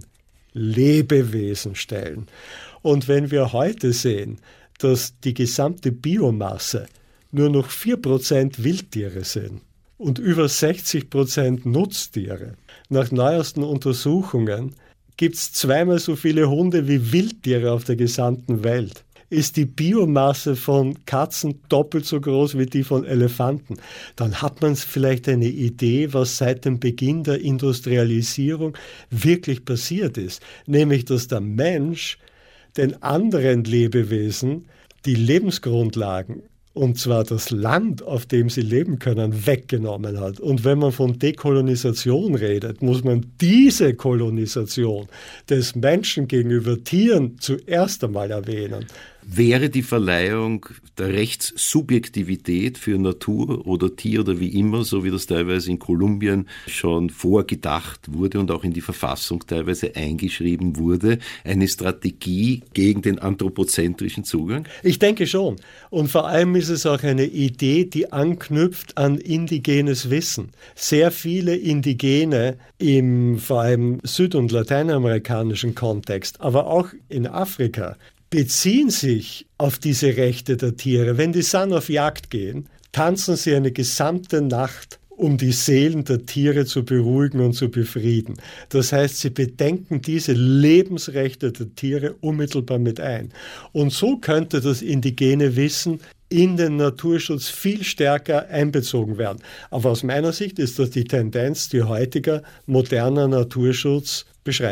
Lebewesen stellen. Und wenn wir heute sehen, dass die gesamte Biomasse nur noch 4% Wildtiere sind, und über 60% Nutztiere. Nach neuesten Untersuchungen gibt es zweimal so viele Hunde wie Wildtiere auf der gesamten Welt. Ist die Biomasse von Katzen doppelt so groß wie die von Elefanten, dann hat man vielleicht eine Idee, was seit dem Beginn der Industrialisierung wirklich passiert ist. Nämlich, dass der Mensch den anderen Lebewesen die Lebensgrundlagen, und zwar das Land, auf dem sie leben können, weggenommen hat. Und wenn man von Dekolonisation redet, muss man diese Kolonisation des Menschen gegenüber Tieren zuerst einmal erwähnen. Wäre die Verleihung der Rechtssubjektivität für Natur oder Tier oder wie immer, so wie das teilweise in Kolumbien schon vorgedacht wurde und auch in die Verfassung teilweise eingeschrieben wurde, eine Strategie gegen den anthropozentrischen Zugang? Ich denke schon. Und vor allem ist es auch eine Idee, die anknüpft an indigenes Wissen. Sehr viele Indigene im vor allem süd- und lateinamerikanischen Kontext, aber auch in Afrika, beziehen sich auf diese Rechte der Tiere. Wenn die San auf Jagd gehen, tanzen sie eine gesamte Nacht, um die Seelen der Tiere zu beruhigen und zu befrieden. Das heißt, sie bedenken diese Lebensrechte der Tiere unmittelbar mit ein. Und so könnte das indigene Wissen in den Naturschutz viel stärker einbezogen werden. Aber aus meiner Sicht ist das die Tendenz, die heutiger moderner Naturschutz beschreitet.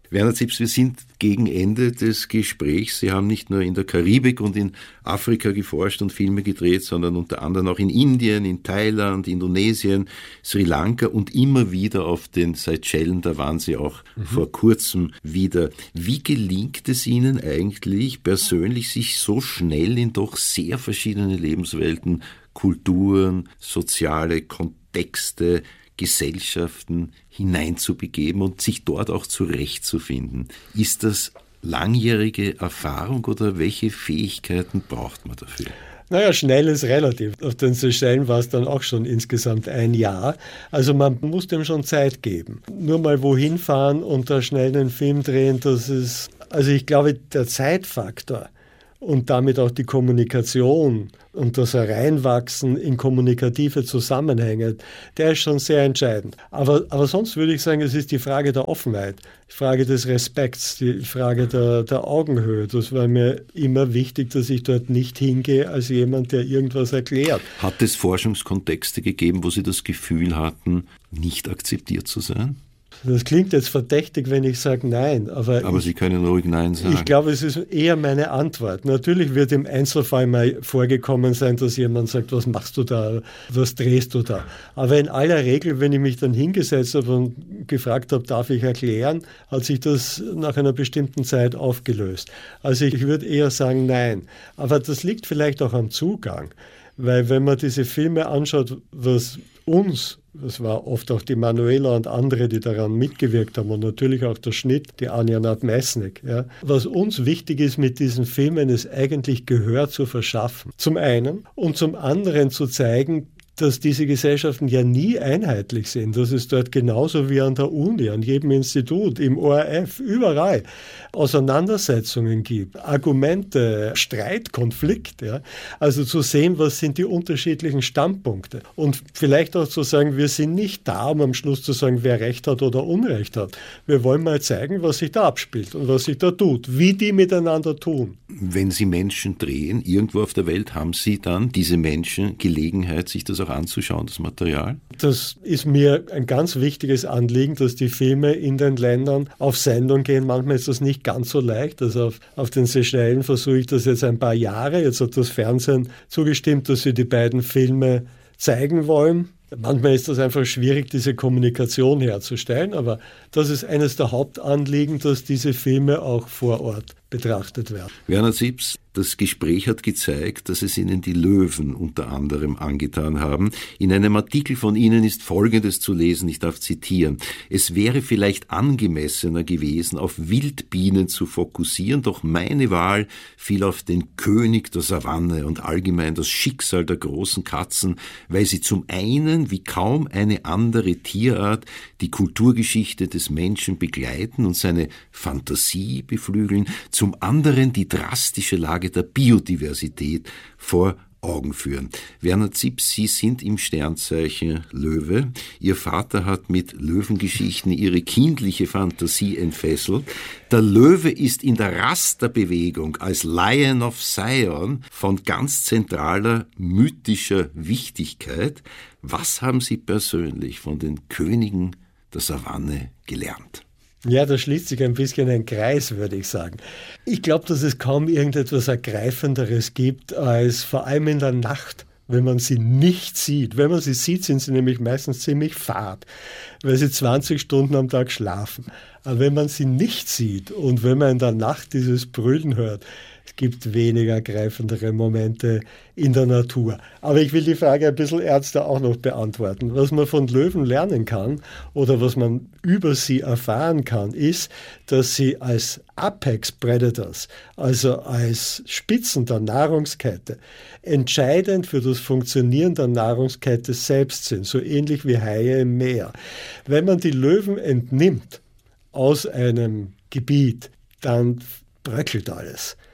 Werner Zipse, wir sind gegen Ende des Gesprächs. Sie haben nicht nur in der Karibik und in Afrika geforscht und Filme gedreht, sondern unter anderem auch in Indien, in Thailand, Indonesien, Sri Lanka und immer wieder auf den Seychellen. Da waren Sie auch vor kurzem wieder. Wie gelingt es Ihnen eigentlich persönlich, sich so schnell in doch sehr verschiedene Lebenswelten, Kulturen, soziale Kontexte, Gesellschaften hineinzubegeben und sich dort auch zurechtzufinden? Ist das langjährige Erfahrung oder welche Fähigkeiten braucht man dafür? Naja, schnell ist relativ. Auf den Seychellen war es dann auch schon insgesamt ein Jahr. Also man muss dem schon Zeit geben. Nur mal wohin fahren und da schnell einen Film drehen, das ist, also ich glaube, der Zeitfaktor und damit auch die Kommunikation und das Hereinwachsen in kommunikative Zusammenhänge, der ist schon sehr entscheidend. Aber sonst würde ich sagen, es ist die Frage der Offenheit, die Frage des Respekts, die Frage der Augenhöhe. Das war mir immer wichtig, dass ich dort nicht hingehe als jemand, der irgendwas erklärt. Hat es Forschungskontexte gegeben, wo Sie das Gefühl hatten, nicht akzeptiert zu sein? Das klingt jetzt verdächtig, wenn ich sage Nein. Aber Sie können ruhig Nein sagen. Ich glaube, es ist eher meine Antwort. Natürlich wird im Einzelfall mal vorgekommen sein, dass jemand sagt, was machst du da, was drehst du da. Aber in aller Regel, wenn ich mich dann hingesetzt habe und gefragt habe, darf ich erklären, hat sich das nach einer bestimmten Zeit aufgelöst. Also ich würde eher sagen Nein. Aber das liegt vielleicht auch am Zugang. Weil wenn man diese Filme anschaut, was uns, das war oft auch die Manuela und andere, die daran mitgewirkt haben und natürlich auch der Schnitt, die Anja Nadmesnik. Ja. Was uns wichtig ist mit diesen Filmen, ist eigentlich Gehör zu verschaffen. Zum einen und zum anderen zu zeigen, dass diese Gesellschaften ja nie einheitlich sind. Das ist dort genauso wie an der Uni, an jedem Institut, im ORF, überall Auseinandersetzungen gibt, Argumente, Streit, Konflikt. Ja. Also zu sehen, was sind die unterschiedlichen Standpunkte. Und vielleicht auch zu sagen, wir sind nicht da, um am Schluss zu sagen, wer Recht hat oder Unrecht hat. Wir wollen mal zeigen, was sich da abspielt und was sich da tut, wie die miteinander tun. Wenn Sie Menschen drehen, irgendwo auf der Welt, haben Sie dann diese Menschen Gelegenheit, sich das auch anzuschauen, das Material? Das ist mir ein ganz wichtiges Anliegen, dass die Filme in den Ländern auf Sendung gehen. Manchmal ist das nicht ganz so leicht. Also auf den Seychellen versuche ich das jetzt ein paar Jahre. Jetzt hat das Fernsehen zugestimmt, dass sie die beiden Filme zeigen wollen. Manchmal ist das einfach schwierig, diese Kommunikation herzustellen, aber das ist eines der Hauptanliegen, dass diese Filme auch vor Ort betrachtet werden. Werner Zipse, das Gespräch hat gezeigt, dass es Ihnen die Löwen unter anderem angetan haben. In einem Artikel von Ihnen ist Folgendes zu lesen, ich darf zitieren: Es wäre vielleicht angemessener gewesen, auf Wildbienen zu fokussieren, doch meine Wahl fiel auf den König der Savanne und allgemein das Schicksal der großen Katzen, weil sie zum einen, wie kaum eine andere Tierart, die Kulturgeschichte des Menschen begleiten und seine Fantasie beflügeln, zum anderen die drastische Lage der Biodiversität vor Augen führen. Werner Zipse, Sie sind im Sternzeichen Löwe. Ihr Vater hat mit Löwengeschichten Ihre kindliche Fantasie entfesselt. Der Löwe ist in der Rasterbewegung als Lion of Zion von ganz zentraler mythischer Wichtigkeit. Was haben Sie persönlich von den Königen der Savanne gelernt? Ja, da schließt sich ein bisschen ein Kreis, würde ich sagen. Ich glaube, dass es kaum irgendetwas Ergreifenderes gibt, als vor allem in der Nacht, wenn man sie nicht sieht. Wenn man sie sieht, sind sie nämlich meistens ziemlich fad, weil sie 20 Stunden am Tag schlafen. Aber wenn man sie nicht sieht und wenn man in der Nacht dieses Brüllen hört, es gibt weniger greifendere Momente in der Natur. Aber ich will die Frage ein bisschen ernster auch noch beantworten. Was man von Löwen lernen kann oder was man über sie erfahren kann, ist, dass sie als Apex Predators, also als Spitzen der Nahrungskette, entscheidend für das Funktionieren der Nahrungskette selbst sind, so ähnlich wie Haie im Meer. Wenn man die Löwen entnimmt aus einem Gebiet, dann bröckelt alles.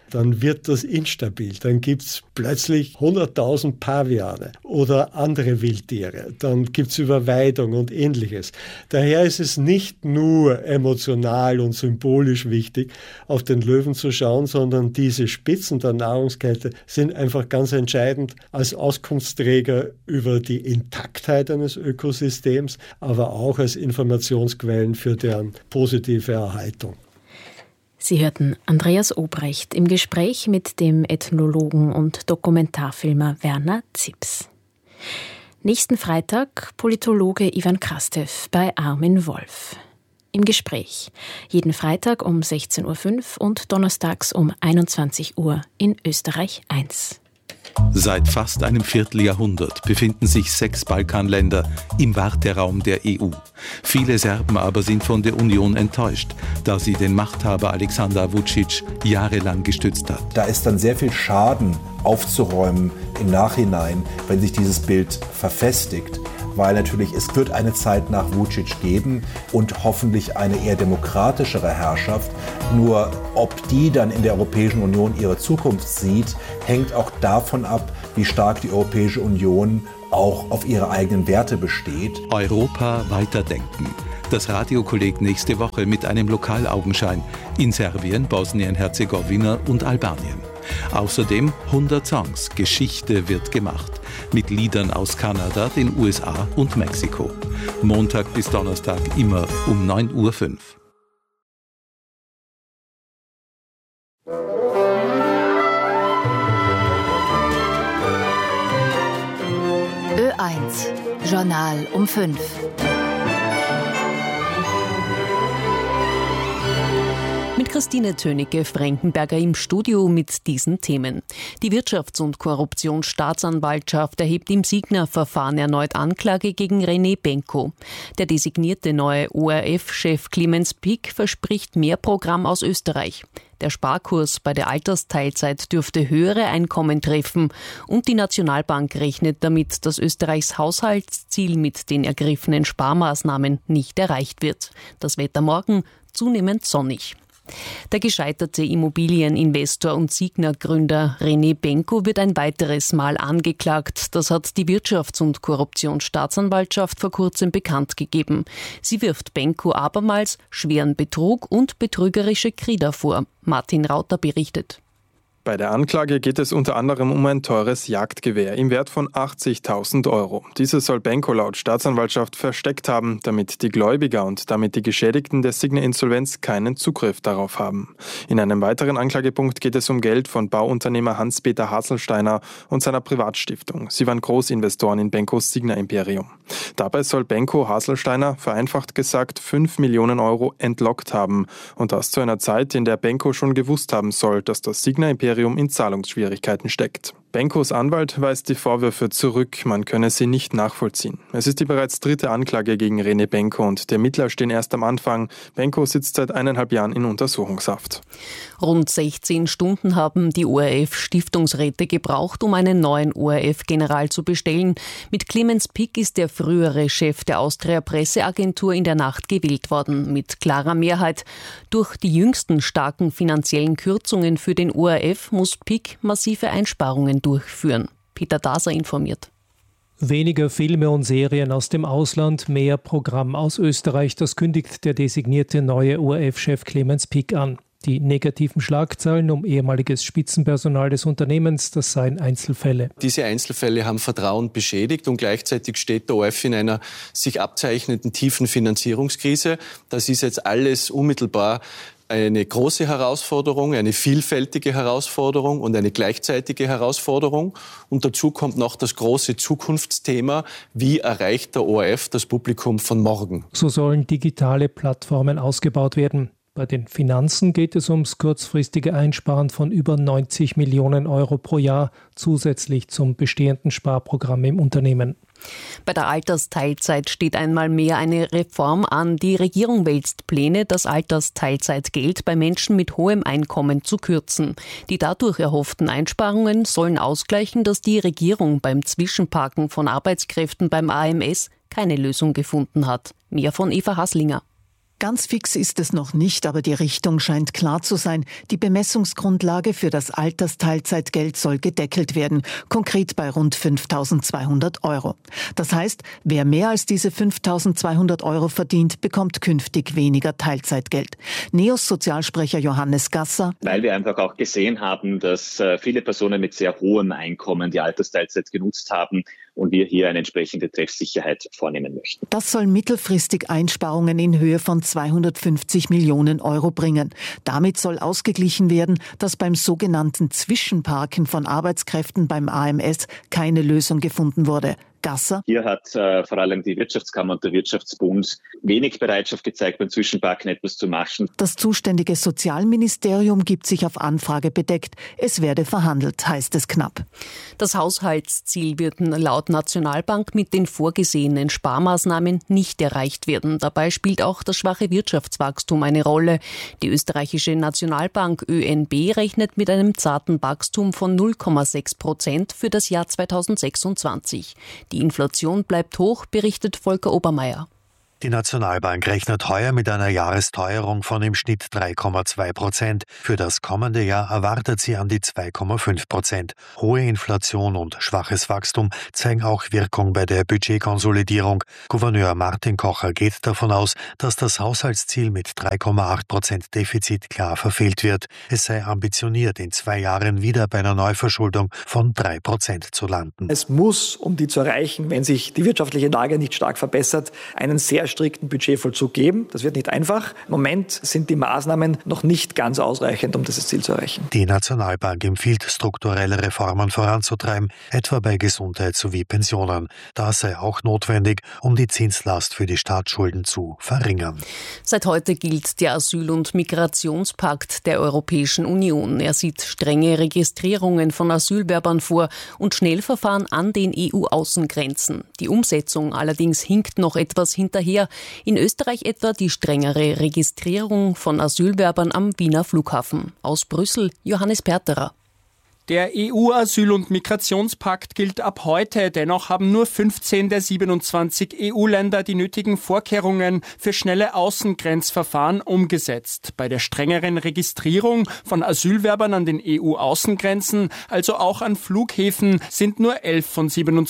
dann wird das instabil. Dann gibt es plötzlich 100.000 Paviane oder andere Wildtiere. Dann gibt es Überweidung und Ähnliches. Daher ist es nicht nur emotional und symbolisch wichtig, auf den Löwen zu schauen, sondern diese Spitzen der Nahrungskette sind einfach ganz entscheidend als Auskunftsträger über die Intaktheit eines Ökosystems, aber auch als Informationsquellen für deren positive Erhaltung. Sie hörten Andreas Obrecht im Gespräch mit dem Ethnologen und Dokumentarfilmer Werner Zips. Nächsten Freitag Politologe Ivan Krastev bei Armin Wolf. Im Gespräch. Jeden Freitag um 16.05 Uhr und donnerstags um 21 Uhr in Österreich 1. Seit fast einem Vierteljahrhundert befinden sich 6 Balkanländer im Warteraum der EU. Viele Serben aber sind von der Union enttäuscht, da sie den Machthaber Aleksandar Vučić jahrelang gestützt hat. Da ist dann sehr viel Schaden aufzuräumen im Nachhinein, wenn sich dieses Bild verfestigt. Weil natürlich es wird eine Zeit nach Vučić geben und hoffentlich eine eher demokratischere Herrschaft. Nur ob die dann in der Europäischen Union ihre Zukunft sieht, hängt auch davon ab, wie stark die Europäische Union auch auf ihre eigenen Werte besteht. Europa weiterdenken. Das Radiokolleg nächste Woche mit einem Lokalaugenschein in Serbien, Bosnien-Herzegowina und Albanien. Außerdem 100 Songs, Geschichte wird gemacht. Mit Liedern aus Kanada, den USA und Mexiko. Montag bis Donnerstag immer um 9.05 Uhr. Ö1, Journal um 5. Mit Christine Tönicke-Frankenberger im Studio mit diesen Themen. Die Wirtschafts- und Korruptionsstaatsanwaltschaft erhebt im Signa-Verfahren erneut Anklage gegen René Benko. Der designierte neue ORF-Chef Clemens Pick verspricht mehr Programm aus Österreich. Der Sparkurs bei der Altersteilzeit dürfte höhere Einkommen treffen und die Nationalbank rechnet damit, dass Österreichs Haushaltsziel mit den ergriffenen Sparmaßnahmen nicht erreicht wird. Das Wetter morgen zunehmend sonnig. Der gescheiterte Immobilieninvestor und Signa-Gründer René Benko wird ein weiteres Mal angeklagt. Das hat die Wirtschafts- und Korruptionsstaatsanwaltschaft vor kurzem bekannt gegeben. Sie wirft Benko abermals schweren Betrug und betrügerische Krieder vor. Martin Rauter berichtet. Bei der Anklage geht es unter anderem um ein teures Jagdgewehr im Wert von 80.000 Euro. Dieses soll Benko laut Staatsanwaltschaft versteckt haben, damit die Gläubiger und damit die Geschädigten der Signa-Insolvenz keinen Zugriff darauf haben. In einem weiteren Anklagepunkt geht es um Geld von Bauunternehmer Hans-Peter Haselsteiner und seiner Privatstiftung. Sie waren Großinvestoren in Benkos Signa-Imperium. Dabei soll Benko Haselsteiner, vereinfacht gesagt, 5 Millionen Euro entlockt haben. Und das zu einer Zeit, in der Benko schon gewusst haben soll, dass das Signa-Imperium in Zahlungsschwierigkeiten steckt. Benkos Anwalt weist die Vorwürfe zurück, man könne sie nicht nachvollziehen. Es ist die bereits 3. Anklage gegen René Benko und die Ermittler stehen erst am Anfang. Benko sitzt seit 1,5 Jahren in Untersuchungshaft. Rund 16 Stunden haben die ORF-Stiftungsräte gebraucht, um einen neuen ORF-General zu bestellen. Mit Clemens Pick ist der frühere Chef der Austria-Presseagentur in der Nacht gewählt worden, mit klarer Mehrheit. Durch die jüngsten starken finanziellen Kürzungen für den ORF muss Pick massive Einsparungen durchführen. Peter Daser informiert. Weniger Filme und Serien aus dem Ausland, mehr Programm aus Österreich, das kündigt der designierte neue ORF-Chef Clemens Pick an. Die negativen Schlagzeilen um ehemaliges Spitzenpersonal des Unternehmens, das seien Einzelfälle. Diese Einzelfälle haben Vertrauen beschädigt und gleichzeitig steht der ORF in einer sich abzeichnenden tiefen Finanzierungskrise. Das ist jetzt alles unmittelbar eine große Herausforderung, eine vielfältige Herausforderung und eine gleichzeitige Herausforderung. Und dazu kommt noch das große Zukunftsthema, wie erreicht der ORF das Publikum von morgen? So sollen digitale Plattformen ausgebaut werden. Bei den Finanzen geht es ums kurzfristige Einsparen von über 90 Millionen Euro pro Jahr zusätzlich zum bestehenden Sparprogramm im Unternehmen. Bei der Altersteilzeit steht einmal mehr eine Reform an. Die Regierung wälzt Pläne, das Altersteilzeitgeld bei Menschen mit hohem Einkommen zu kürzen. Die dadurch erhofften Einsparungen sollen ausgleichen, dass die Regierung beim Zwischenparken von Arbeitskräften beim AMS keine Lösung gefunden hat. Mehr von Eva Haslinger. Ganz fix ist es noch nicht, aber die Richtung scheint klar zu sein. Die Bemessungsgrundlage für das Altersteilzeitgeld soll gedeckelt werden, konkret bei rund 5.200 Euro. Das heißt, wer mehr als diese 5.200 Euro verdient, bekommt künftig weniger Teilzeitgeld. NEOS Sozialsprecher Johannes Gasser: Weil wir einfach auch gesehen haben, dass viele Personen mit sehr hohem Einkommen die Altersteilzeit genutzt haben und wir hier eine entsprechende Treffsicherheit vornehmen möchten. Das soll mittelfristig Einsparungen in Höhe von 250 Millionen Euro bringen. Damit soll ausgeglichen werden, dass beim sogenannten Zwischenparken von Arbeitskräften beim AMS keine Lösung gefunden wurde. Gasser: Hier hat vor allem die Wirtschaftskammer und der Wirtschaftsbund wenig Bereitschaft gezeigt, beim Zwischenparken etwas zu machen. Das zuständige Sozialministerium gibt sich auf Anfrage bedeckt. Es werde verhandelt, heißt es knapp. Das Haushaltsziel wird laut Nationalbank mit den vorgesehenen Sparmaßnahmen nicht erreicht werden. Dabei spielt auch das schwache Wirtschaftswachstum eine Rolle. Die österreichische Nationalbank ÖNB rechnet mit einem zarten Wachstum von 0,6% für das Jahr 2026. Die Inflation bleibt hoch, berichtet Volker Obermeier. Die Nationalbank rechnet heuer mit einer Jahresteuerung von im Schnitt 3,2%. Für das kommende Jahr erwartet sie an die 2,5%. Hohe Inflation und schwaches Wachstum zeigen auch Wirkung bei der Budgetkonsolidierung. Gouverneur Martin Kocher geht davon aus, dass das Haushaltsziel mit 3,8% Defizit klar verfehlt wird. Es sei ambitioniert, in 2 Jahren wieder bei einer Neuverschuldung von 3% zu landen. Es muss, um die zu erreichen, wenn sich die wirtschaftliche Lage nicht stark verbessert, einen sehr strikten Budgetvollzug geben. Das wird nicht einfach. Im Moment sind die Maßnahmen noch nicht ganz ausreichend, um dieses Ziel zu erreichen. Die Nationalbank empfiehlt, strukturelle Reformen voranzutreiben, etwa bei Gesundheit sowie Pensionen. Das sei auch notwendig, um die Zinslast für die Staatsschulden zu verringern. Seit heute gilt der Asyl- und Migrationspakt der Europäischen Union. Er sieht strenge Registrierungen von Asylbewerbern vor und Schnellverfahren an den EU-Außengrenzen. Die Umsetzung allerdings hinkt noch etwas hinterher. In Österreich etwa die strengere Registrierung von Asylbewerbern am Wiener Flughafen. Aus Brüssel Johannes Perterer. Der EU-Asyl- und Migrationspakt gilt ab heute. Dennoch haben nur 15 der 27 EU-Länder die nötigen Vorkehrungen für schnelle Außengrenzverfahren umgesetzt. Bei der strengeren Registrierung von Asylbewerbern an den EU-Außengrenzen, also auch an Flughäfen, sind nur 11 von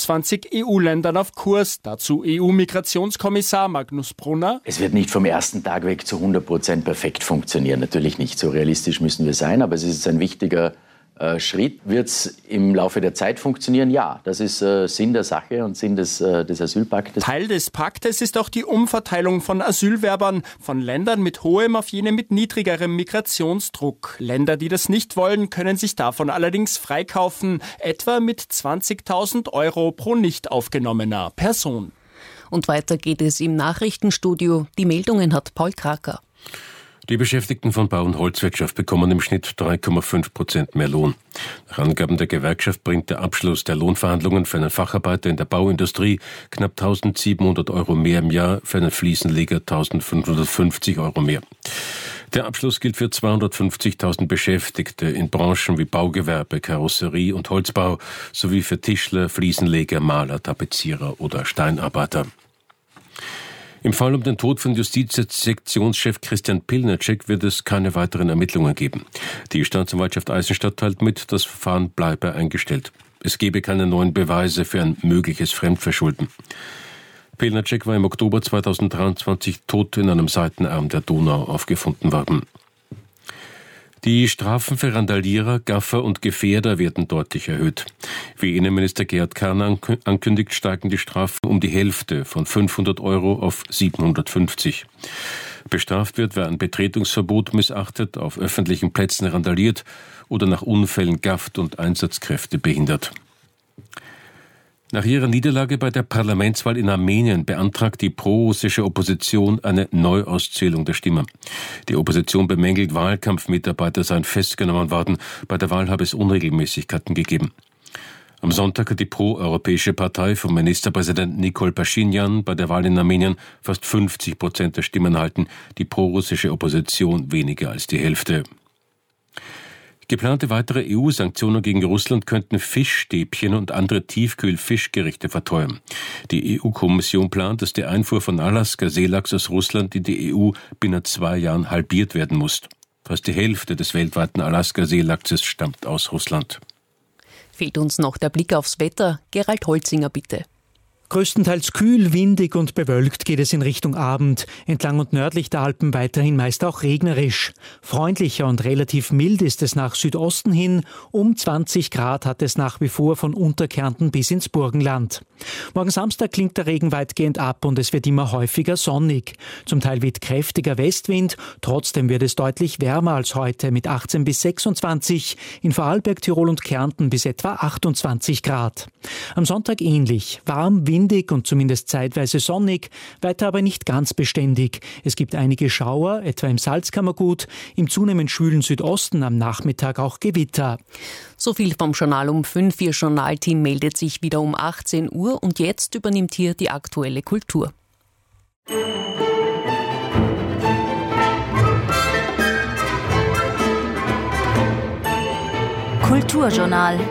27 EU-Ländern auf Kurs. Dazu EU-Migrationskommissar Magnus Brunner. Es wird nicht vom ersten Tag weg zu 100% perfekt funktionieren. Natürlich nicht, so realistisch müssen wir sein, aber es ist ein wichtiger Schritt. Wird es im Laufe der Zeit funktionieren? Ja, das ist Sinn der Sache und Sinn des Asylpaktes. Teil des Paktes ist auch die Umverteilung von Asylbewerbern von Ländern mit hohem auf jene mit niedrigerem Migrationsdruck. Länder, die das nicht wollen, können sich davon allerdings freikaufen, etwa mit 20.000 Euro pro nicht aufgenommener Person. Und weiter geht es im Nachrichtenstudio. Die Meldungen hat Paul Kraker. Die Beschäftigten von Bau- und Holzwirtschaft bekommen im Schnitt 3,5% mehr Lohn. Nach Angaben der Gewerkschaft bringt der Abschluss der Lohnverhandlungen für einen Facharbeiter in der Bauindustrie knapp 1.700 Euro mehr im Jahr, für einen Fliesenleger 1.550 Euro mehr. Der Abschluss gilt für 250.000 Beschäftigte in Branchen wie Baugewerbe, Karosserie und Holzbau sowie für Tischler, Fliesenleger, Maler, Tapezierer oder Steinarbeiter. Im Fall um den Tod von Justizsektionschef Christian Pilnacek wird es keine weiteren Ermittlungen geben. Die Staatsanwaltschaft Eisenstadt teilt mit, das Verfahren bleibe eingestellt. Es gebe keine neuen Beweise für ein mögliches Fremdverschulden. Pilnacek war im Oktober 2023 tot in einem Seitenarm der Donau aufgefunden worden. Die Strafen für Randalierer, Gaffer und Gefährder werden deutlich erhöht. Wie Innenminister Gerhard Kahn ankündigt, steigen die Strafen um die Hälfte von 500 Euro auf 750. Bestraft wird, wer ein Betretungsverbot missachtet, auf öffentlichen Plätzen randaliert oder nach Unfällen gafft und Einsatzkräfte behindert. Nach ihrer Niederlage bei der Parlamentswahl in Armenien beantragt die pro-russische Opposition eine Neuauszählung der Stimmen. Die Opposition bemängelt, Wahlkampfmitarbeiter seien festgenommen worden. Bei der Wahl habe es Unregelmäßigkeiten gegeben. Am Sonntag hat die pro-europäische Partei von Ministerpräsident Nikol Paschinjan bei der Wahl in Armenien fast 50% der Stimmen erhalten, die pro-russische Opposition weniger als die Hälfte. Geplante weitere EU-Sanktionen gegen Russland könnten Fischstäbchen und andere Tiefkühl-Fischgerichte verteuern. Die EU-Kommission plant, dass die Einfuhr von Alaska-Seelachs aus Russland in die EU binnen 2 Jahren halbiert werden muss. Fast die Hälfte des weltweiten Alaska-Seelachses stammt aus Russland. Fehlt uns noch der Blick aufs Wetter. Gerald Holzinger, bitte. Größtenteils kühl, windig und bewölkt geht es in Richtung Abend. Entlang und nördlich der Alpen weiterhin meist auch regnerisch. Freundlicher und relativ mild ist es nach Südosten hin. Um 20 Grad hat es nach wie vor von Unterkärnten bis ins Burgenland. Morgen Samstag klingt der Regen weitgehend ab und es wird immer häufiger sonnig. Zum Teil weht kräftiger Westwind. Trotzdem wird es deutlich wärmer als heute mit 18 bis 26. In Vorarlberg, Tirol und Kärnten bis etwa 28 Grad. Am Sonntag ähnlich. Warm, windig und zumindest zeitweise sonnig, weiter aber nicht ganz beständig. Es gibt einige Schauer, etwa im Salzkammergut, im zunehmend schwülen Südosten am Nachmittag auch Gewitter. So viel vom Journal um 5. Ihr Journalteam meldet sich wieder um 18 Uhr und jetzt übernimmt hier die aktuelle Kultur. Kulturjournal.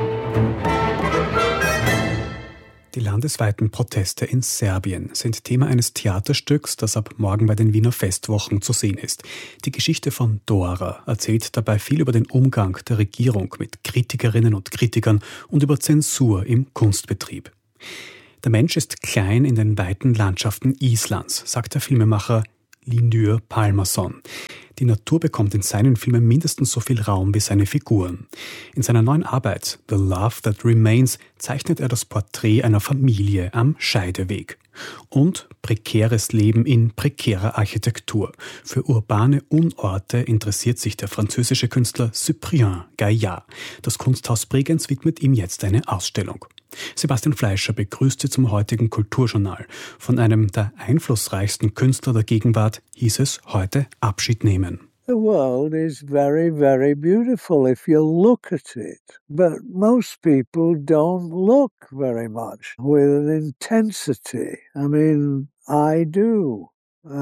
Die landesweiten Proteste in Serbien sind Thema eines Theaterstücks, das ab morgen bei den Wiener Festwochen zu sehen ist. Die Geschichte von Dora erzählt dabei viel über den Umgang der Regierung mit Kritikerinnen und Kritikern und über Zensur im Kunstbetrieb. Der Mensch ist klein in den weiten Landschaften Islands, sagt der Filmemacher Lindur Pálmason. Die Natur bekommt in seinen Filmen mindestens so viel Raum wie seine Figuren. In seiner neuen Arbeit The Love That Remains zeichnet er das Porträt einer Familie am Scheideweg. Und prekäres Leben in prekärer Architektur. Für urbane Unorte interessiert sich der französische Künstler Cyprien Gaillard. Das Kunsthaus Bregenz widmet ihm jetzt eine Ausstellung. Sebastian Fleischer begrüßt Sie zum heutigen Kulturjournal. Von einem der einflussreichsten Künstler der Gegenwart hieß es heute Abschied nehmen. The world is very, very beautiful if you look at it. But most people don't look very much with an intensity. I mean, I do.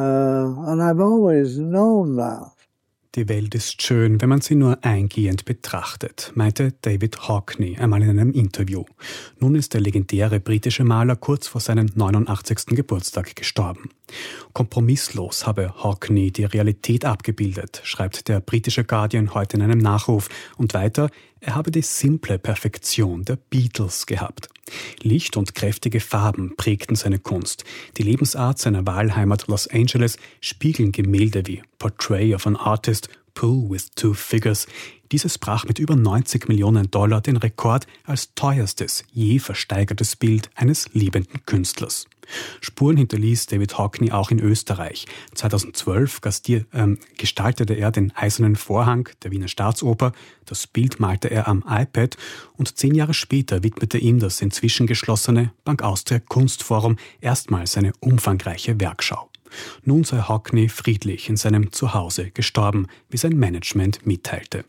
And I've always known that. Die Welt ist schön, wenn man sie nur eingehend betrachtet, meinte David Hockney einmal in einem Interview. Nun ist der legendäre britische Maler kurz vor seinem 89. Geburtstag gestorben. Kompromisslos habe Hockney die Realität abgebildet, schreibt der britische Guardian heute in einem Nachruf. Und weiter, er habe die simple Perfektion der Beatles gehabt. Licht und kräftige Farben prägten seine Kunst. Die Lebensart seiner Wahlheimat Los Angeles spiegeln Gemälde wie Portrait of an Artist, Pool with Two Figures. Dieses brach mit über 90 Millionen $, den Rekord als teuerstes je versteigertes Bild eines lebenden Künstlers. Spuren hinterließ David Hockney auch in Österreich. 2012 gestaltete er den Eisernen Vorhang der Wiener Staatsoper. Das Bild malte er am iPad und 10 Jahre später widmete ihm das inzwischen geschlossene Bank Austria Kunstforum erstmals eine umfangreiche Werkschau. Nun sei Hockney friedlich in seinem Zuhause gestorben, wie sein Management mitteilte.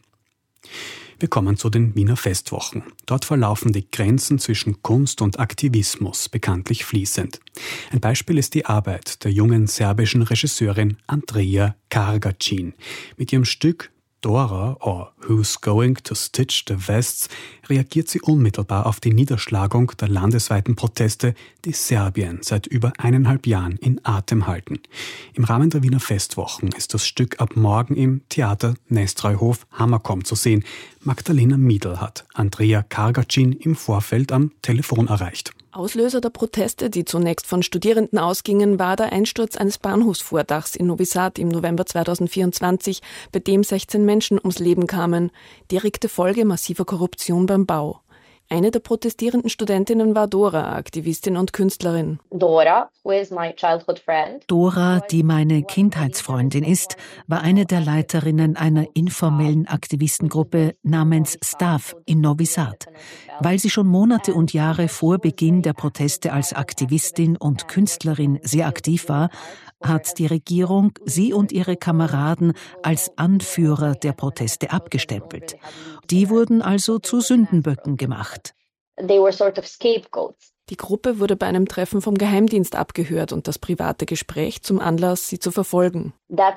Wir kommen zu den Wiener Festwochen. Dort verlaufen die Grenzen zwischen Kunst und Aktivismus bekanntlich fließend. Ein Beispiel ist die Arbeit der jungen serbischen Regisseurin Andrea Kargacin. Mit ihrem Stück Dora or Who's Going to Stitch the Vests reagiert sie unmittelbar auf die Niederschlagung der landesweiten Proteste, die Serbien seit über 1,5 Jahren in Atem halten. Im Rahmen der Wiener Festwochen ist das Stück ab morgen im Theater Nestreuhof Hammerkom zu sehen. Magdalena Miedl hat Andrea Kargacin im Vorfeld am Telefon erreicht. Auslöser der Proteste, die zunächst von Studierenden ausgingen, war der Einsturz eines Bahnhofsvordachs in Novi Sad im November 2024, bei dem 16 Menschen ums Leben kamen. Direkte Folge massiver Korruption beim Bau. Eine der protestierenden Studentinnen war Dora, Aktivistin und Künstlerin. Dora, die meine Kindheitsfreundin ist, war eine der Leiterinnen einer informellen Aktivistengruppe namens Staff in Novi Sad. Weil sie schon Monate und Jahre vor Beginn der Proteste als Aktivistin und Künstlerin sehr aktiv war, hat die Regierung sie und ihre Kameraden als Anführer der Proteste abgestempelt. Die wurden also zu Sündenböcken gemacht. Die Gruppe wurde bei einem Treffen vom Geheimdienst abgehört und das private Gespräch zum Anlass, sie zu verfolgen.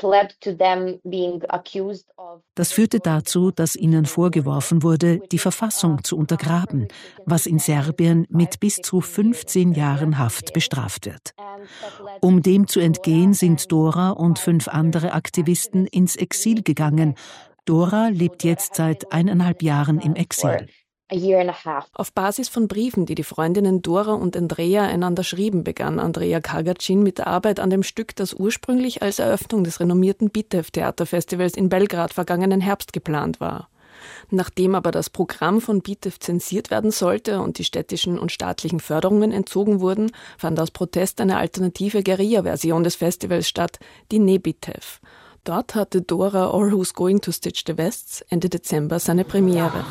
Das führte dazu, dass ihnen vorgeworfen wurde, die Verfassung zu untergraben, was in Serbien mit bis zu 15 Jahren Haft bestraft wird. Um dem zu entgehen, sind Dora und 5 andere Aktivisten ins Exil gegangen. Dora lebt jetzt seit 1,5 Jahren im Exil. Auf Basis von Briefen, die die Freundinnen Dora und Andreea einander schrieben, begann Andreea Kargacin mit der Arbeit an dem Stück, das ursprünglich als Eröffnung des renommierten Bitev-Theaterfestivals in Belgrad vergangenen Herbst geplant war. Nachdem aber das Programm von Bitev zensiert werden sollte und die städtischen und staatlichen Förderungen entzogen wurden, fand aus Protest eine alternative Guerilla-Version des Festivals statt, die Nebitev. Dort hatte Dora or Who's Going to Stitch the Vests Ende Dezember seine Premiere.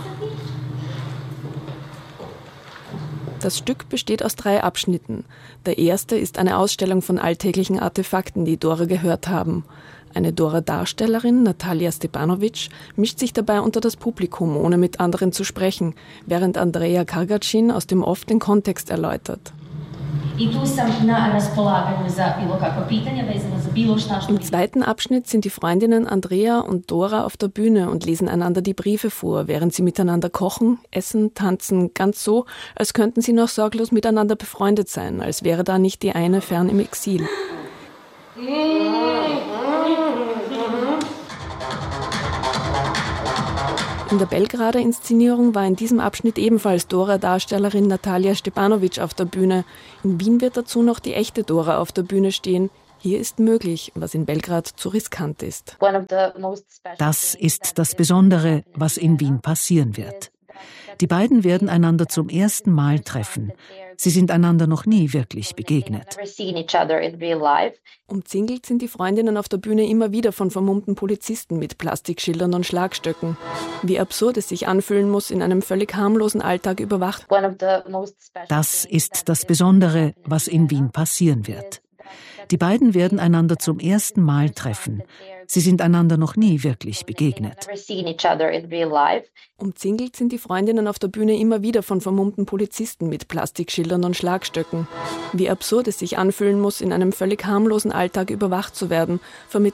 Das Stück besteht aus 3 Abschnitten. Der erste ist eine Ausstellung von alltäglichen Artefakten, die Dora gehört haben. Eine Dora-Darstellerin, Natalia Stepanovic, mischt sich dabei unter das Publikum, ohne mit anderen zu sprechen, während Andreea Kargacin aus dem Off den Kontext erläutert. Im zweiten Abschnitt sind die Freundinnen Andreea und Dora auf der Bühne und lesen einander die Briefe vor, während sie miteinander kochen, essen, tanzen, ganz so, als könnten sie noch sorglos miteinander befreundet sein, als wäre da nicht die eine fern im Exil. In der Belgrader Inszenierung war in diesem Abschnitt ebenfalls Dora-Darstellerin Natalia Stepanovic auf der Bühne. In Wien wird dazu noch die echte Dora auf der Bühne stehen. Hier ist möglich, was in Belgrad zu riskant ist. Das ist das Besondere, was in Wien passieren wird. Die beiden werden einander zum ersten Mal treffen. Sie sind einander noch nie wirklich begegnet. Umzingelt sind die Freundinnen auf der Bühne immer wieder von vermummten Polizisten mit Plastikschildern und Schlagstöcken. Wie absurd es sich anfühlen muss, in einem völlig harmlosen Alltag überwacht. Das ist das Besondere, was in Wien passieren wird. Die beiden werden einander zum ersten Mal treffen. Sie sind einander noch nie wirklich begegnet. Umzingelt sind die Freundinnen auf der Bühne immer wieder von vermummten Polizisten mit Plastikschildern und Schlagstöcken. Wie absurd es sich anfühlen muss, in einem völlig harmlosen Alltag überwacht zu werden, vermittelt